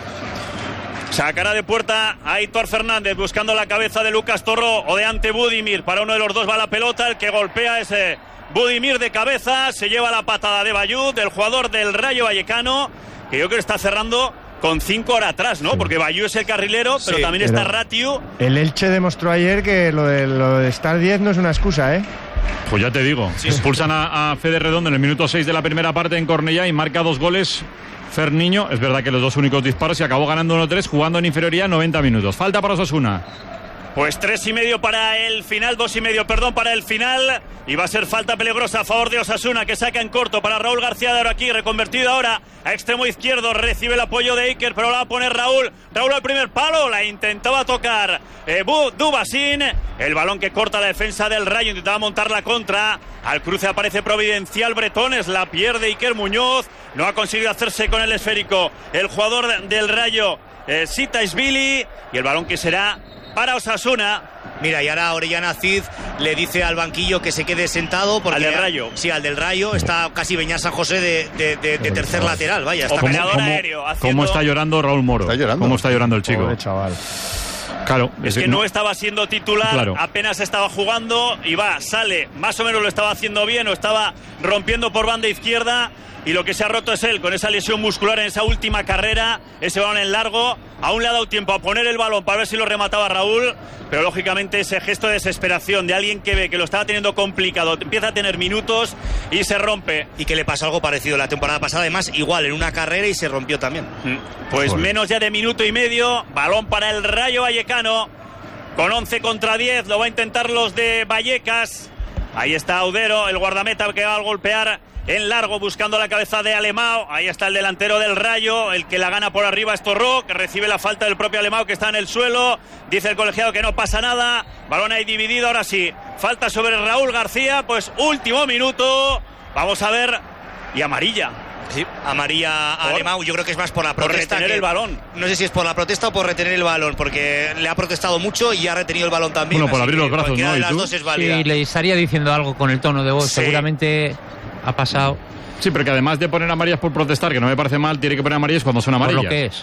Sacará de puerta a Aitor Fernández buscando la cabeza de Lucas Torró o de ante Budimir. Para uno de los dos va la pelota. El que golpea ese Budimir de cabeza, se lleva la patada de Bayú, del jugador del Rayo Vallecano, que yo creo que está cerrando con 5 horas atrás, ¿no? Porque Bayú es el carrilero, pero sí, también está Ratiu. El Elche demostró ayer que lo de estar 10 no es una excusa, ¿eh? Pues ya te digo, expulsan a Fede Redondo en el minuto 6 de la primera parte en Cornellá y marca 2 goles Ferniño. Es verdad que los 2 únicos disparos, y acabó ganando 1-3 jugando en inferioridad 90 minutos. Falta para Osasuna. Pues 3,5 para el final, 2,5, perdón, para el final. Y va a ser falta peligrosa a favor de Osasuna, que saca en corto para Raúl García de Aro, aquí reconvertido ahora a extremo izquierdo. Recibe el apoyo de Iker, pero la va a poner Raúl. Raúl al primer palo, la intentaba tocar Dubasín. El balón que corta la defensa del Rayo, intentaba montar la contra. Al cruce aparece Providencial Bretones, la pierde Iker Muñoz. No ha conseguido hacerse con el esférico el jugador del Rayo, Sitaisvili. Y el balón que será para Osasuna. Mira, y ahora Orellana Cid le dice al banquillo que se quede sentado. Porque al del Rayo. Sí, al del Rayo. Está casi Beñat San José de tercer lateral. Vaya, está aéreo. ¿Cómo está llorando Raúl Moro? Está llorando. ¿Cómo está llorando el chico? Pobre chaval. Claro, es que no estaba siendo titular, claro. Apenas estaba jugando y sale, más o menos lo estaba haciendo bien, o estaba rompiendo por banda izquierda, y lo que se ha roto es él, con esa lesión muscular en esa última carrera, ese balón en largo. Aún le ha dado tiempo a poner el balón para ver si lo remataba Raúl, pero lógicamente ese gesto de desesperación de alguien que ve que lo estaba teniendo complicado, empieza a tener minutos y se rompe. Y que le pasó algo parecido la temporada pasada, además igual en una carrera, y se rompió también. Pues menos ya de minuto y medio, balón para el Rayo Vallecano, con 11 contra 10, lo va a intentar los de Vallecas. Ahí está Audero, el guardameta, que va a golpear en largo buscando la cabeza de Alemão. Ahí está el delantero del Rayo, el que la gana por arriba es Torró, que recibe la falta del propio Alemão, que está en el suelo. Dice el colegiado que no pasa nada. Balón ahí dividido, ahora sí. Falta sobre Raúl García, pues último minuto. Vamos a ver. Y amarilla. Sí, amarilla a Alemão. Yo creo que es más por la protesta. Por retener el balón. No sé si es por la protesta o por retener el balón, porque le ha protestado mucho y ha retenido el balón también. Bueno, por abrir los brazos, ¿no? De las dos es válida. Sí, le estaría diciendo algo con el tono de voz. Sí. Seguramente ha pasado. Sí, pero que además de poner amarillas por protestar, que no me parece mal, tiene que poner amarillas cuando son amarillas. Por lo que es.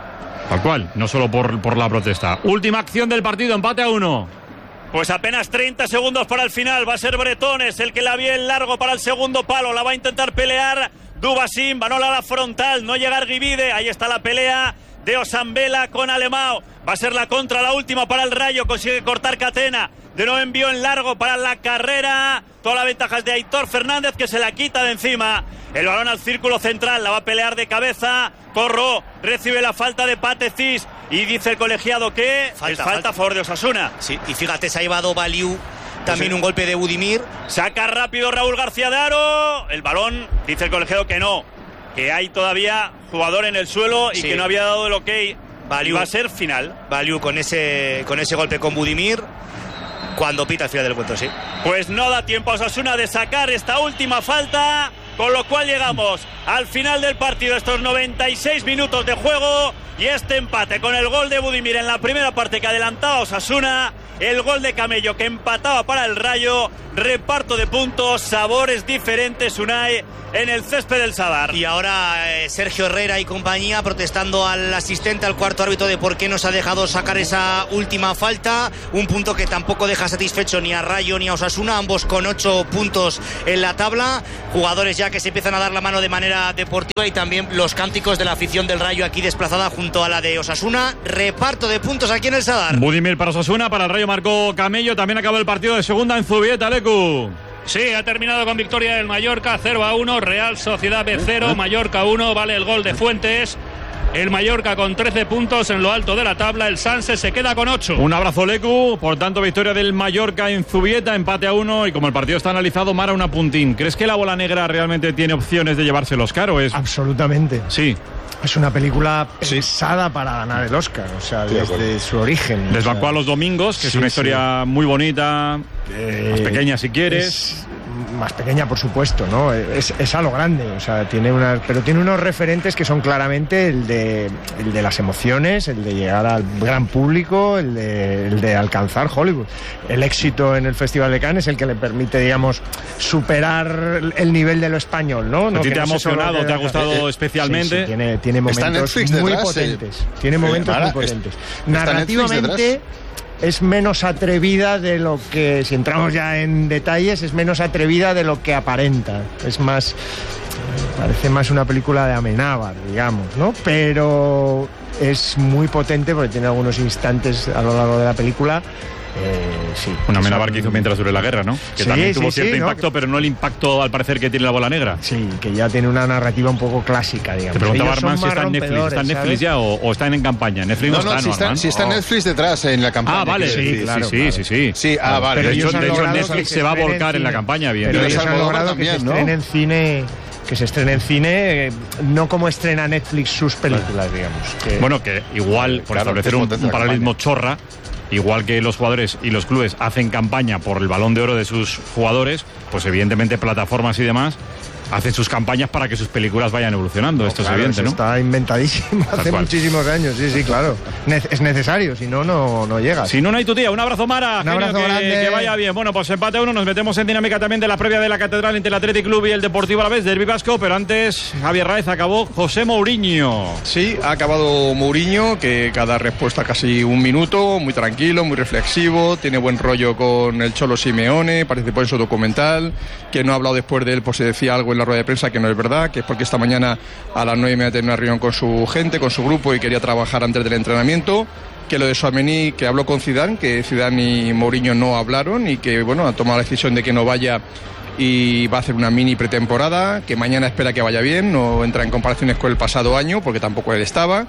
Tal cual, no solo por la protesta. Última acción del partido, empate a 1. Pues apenas 30 segundos para el final. Va a ser Bretones el que la vía en largo para el segundo palo. La va a intentar pelear Dubasín. Banola a la frontal. No llega Arguivide. Ahí está la pelea de Osambela con Alemão. Va a ser la contra, la última para el Rayo. Consigue cortar Catena. De nuevo envío en largo para la carrera. Toda la ventaja es de Aitor Fernández, que se la quita de encima. El balón al círculo central. La va a pelear de cabeza. Torró recibe la falta de Patecís. Y dice el colegiado que falta a favor de Osasuna. Sí, y fíjate, se ha llevado Bayú también un golpe de Budimir. Saca rápido Raúl García de Aro. El balón, dice el colegiado que no, que hay todavía jugador en el suelo y que no había dado el ok. Bayú, va a ser final. Bayú con ese golpe con Budimir. Cuando pita al final del encuentro, sí. Pues no da tiempo a Osasuna de sacar esta última falta. Con lo cual llegamos al final del partido, estos 96 minutos de juego y este empate con el gol de Budimir en la primera parte que adelantaba Osasuna, el gol de Camello que empataba para el Rayo, reparto de puntos, sabores diferentes, Unai, en el césped del Sadar. Y ahora Sergio Herrera y compañía protestando al asistente, al cuarto árbitro, de por qué nos ha dejado sacar esa última falta, un punto que tampoco deja satisfecho ni a Rayo ni a Osasuna, ambos con 8 puntos en la tabla, jugadores ya que se empiezan a dar la mano de manera deportiva y también los cánticos de la afición del Rayo aquí desplazada junto a la de Osasuna, reparto de puntos aquí en el Sadar. Budimir para Osasuna, para el Rayo marcó Camello, también acabó el partido de segunda en Zubieta, Lecu. Sí, ha terminado con victoria del Mallorca, 0-1, Real Sociedad B0, Mallorca 1, vale el gol de Fuentes. El Mallorca con 13 puntos en lo alto de la tabla, el Sanse se queda con 8. Un abrazo, Lecu. Por tanto, victoria del Mallorca en Zubieta, empate a 1, y como el partido está analizado, Mara una puntín. ¿Crees que la bola negra realmente tiene opciones de llevarse el Oscar o es...? Absolutamente. Sí. Es una película pensada para ganar el Oscar, o sea, desde su origen. Desbancó a los domingos, que es una historia muy bonita, más pequeña si quieres. Más pequeña, por supuesto, ¿no? Es a lo grande, o sea, pero tiene unos referentes que son claramente el de las emociones, el de llegar al gran público, el de alcanzar Hollywood. El éxito en el Festival de Cannes es el que le permite, digamos, superar el nivel de lo español, ¿no? ¿A ti te ha emocionado, te ha gustado especialmente? Sí, tiene momentos muy potentes. Tiene momentos muy potentes. Narrativamente es menos atrevida de lo que, si entramos ya en detalles, es menos atrevida de lo que aparenta. Es más, parece más una película de Amenábar, digamos, ¿no? Pero es muy potente porque tiene algunos instantes a lo largo de la película. Sí. Una Amenábar que hizo mientras duró la guerra, ¿no? Que también tuvo cierto impacto, pero no el impacto al parecer que tiene la bola negra. Sí, que ya tiene una narrativa un poco clásica, digamos. Te preguntaba Armand si está en Netflix. ¿Está en Netflix ya o está en campaña? Netflix no está, sí está Netflix detrás en la campaña. Ah, vale. Sí, claro. Sí, vale. Pero de hecho Netflix se va a volcar en la campaña, bien. Pero ellos han logrado que se estrene en cine... Que se estrene en cine, no como estrena Netflix sus películas, digamos. Bueno, que igual, por establecer un paralelismo chorra, igual que los jugadores y los clubes hacen campaña por el Balón de Oro de sus jugadores, pues evidentemente plataformas y demás hacen sus campañas para que sus películas vayan evolucionando. Esto claro, es evidente, ¿no? Está inventadísimo hace muchísimos años. Sí, claro. Es necesario, si no, no llega. Si no hay tu tía. Un abrazo, Mara. Un abrazo grande. Que vaya bien. Bueno, pues empate a 1. Nos metemos en dinámica también de la previa de la Catedral entre el Athletic Club y el Deportivo Alavés, derbi vasco. Pero antes, Javier Raez, acabó José Mourinho. Sí, ha acabado Mourinho, que cada respuesta casi un minuto, muy tranquilo, muy reflexivo, tiene buen rollo con el Cholo Simeone, participó en su documental, que no ha hablado después de él, pues se decía algo en la rueda de prensa que no es verdad, que es porque esta mañana a las 9:30 tenía una reunión con su gente, con su grupo y quería trabajar antes del entrenamiento, que lo de Tchouaméni, que habló con Zidane, que Zidane y Mourinho no hablaron y que, bueno, ha tomado la decisión de que no vaya y va a hacer una mini pretemporada, que mañana espera que vaya bien, no entra en comparaciones con el pasado año porque tampoco él estaba.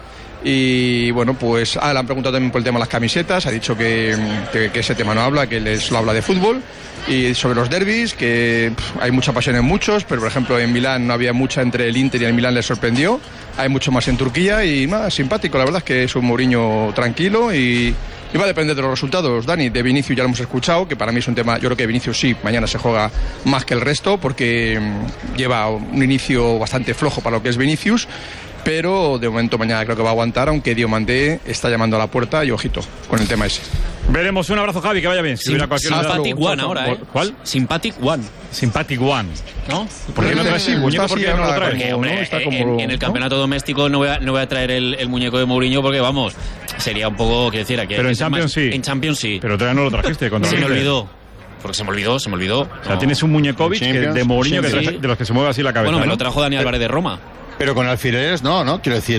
Y bueno, pues le han preguntado también por el tema de las camisetas, ha dicho que ese tema no habla, que él solo habla de fútbol. Y sobre los derbis, que hay mucha pasión en muchos, pero por ejemplo en Milán no había mucha entre el Inter y el Milán, le sorprendió. Hay mucho más en Turquía y nada, simpático, la verdad es que es un Mourinho tranquilo y va a depender de los resultados. Dani, de Vinicius ya lo hemos escuchado, que para mí es un tema, yo creo que Vinicius sí, mañana se juega más que el resto porque lleva un inicio bastante flojo para lo que es Vinicius. Pero de momento mañana creo que va a aguantar, aunque Diomandé está llamando a la puerta y ojito con el tema ese. Veremos. Un abrazo, Javi, que vaya bien. Sympathetic One ahora, ¿Cuál? Sympathetic One. Sympathetic One. ¿No? ¿Por qué no traes el muñeco? ¿Por qué no lo traes? Hombre, en el campeonato doméstico no voy a traer el muñeco de Mourinho porque, vamos, sería un poco, quiero decir, pero en Champions sí. En Champions sí. Pero todavía no lo trajiste. Se me olvidó. Porque se me olvidó. O sea, tienes un muñecovic de Mourinho de los que se mueve así la cabeza. Bueno, me lo trajo Dani Álvarez de Roma. Pero con alfileres no, quiero decir...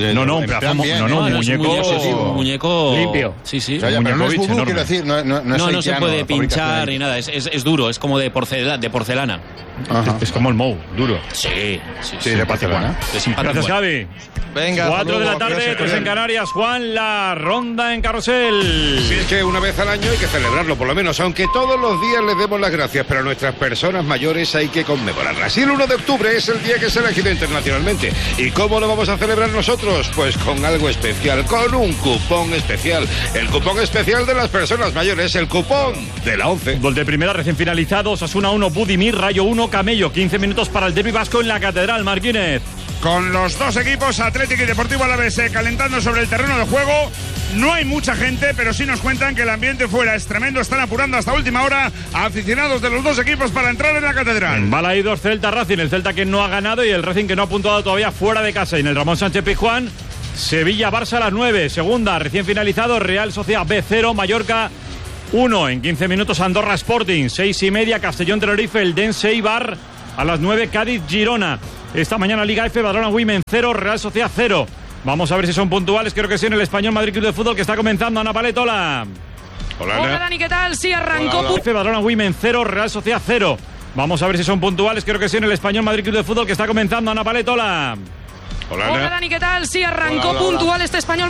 un muñeco limpio. Sí. O sea, pero no es vudú, quiero decir, no se puede pinchar ni nada, es duro, es como de porcelana. Es como el Mou, duro. Sí, de porcelana. Gracias, Javi. Venga, 4 de la tarde, 3 en Canarias. Juan, la ronda en Carrusel. Sí, es que una vez al año hay que celebrarlo, por lo menos, aunque todos los días les demos las gracias, pero a nuestras personas mayores hay que conmemorarlas. Y el 1 de octubre es el día que se ha elegido internacionalmente. ¿Y cómo lo vamos a celebrar nosotros? Pues con algo especial, con un cupón especial. El cupón especial de las personas mayores, el cupón de la 11. Gol de primera recién finalizado, Osasuna 1, Budimir, Rayo 1, Camello. 15 minutos para el derbi vasco en la Catedral, Martínez. Con los dos equipos, Atlético y Deportivo Alavés, calentando sobre el terreno de juego. No hay mucha gente, pero sí nos cuentan que el ambiente fuera es tremendo. Están apurando hasta última hora a aficionados de los dos equipos para entrar en la Catedral. En Balaidos, Celta Racing. El Celta que no ha ganado y el Racing que no ha puntuado todavía fuera de casa. Y en el Ramón Sánchez Pizjuán, Sevilla-Barça a las 9. Segunda, recién finalizado, Real Sociedad B0, Mallorca 1. En 15 minutos, Andorra Sporting. 6:30, Castellón Tenerife, el Dense Eibar. A las 9, Cádiz-Girona. Esta mañana Liga F, Badalona Women 0, Real Sociedad 0. Vamos a ver si son puntuales. Creo que sí, en el Español Madrid Club de Fútbol, que está comenzando. Ana Palet, hola. Hola, Dani, ¿qué tal? Sí, arrancó. Liga F, Badalona Women 0, Real Sociedad 0. Vamos a ver si son puntuales. Creo que sí, en el Español Madrid Club de Fútbol, que está comenzando. Ana Palet, hola. Hola, Dani, ¿qué tal? Sí, arrancó puntual este Español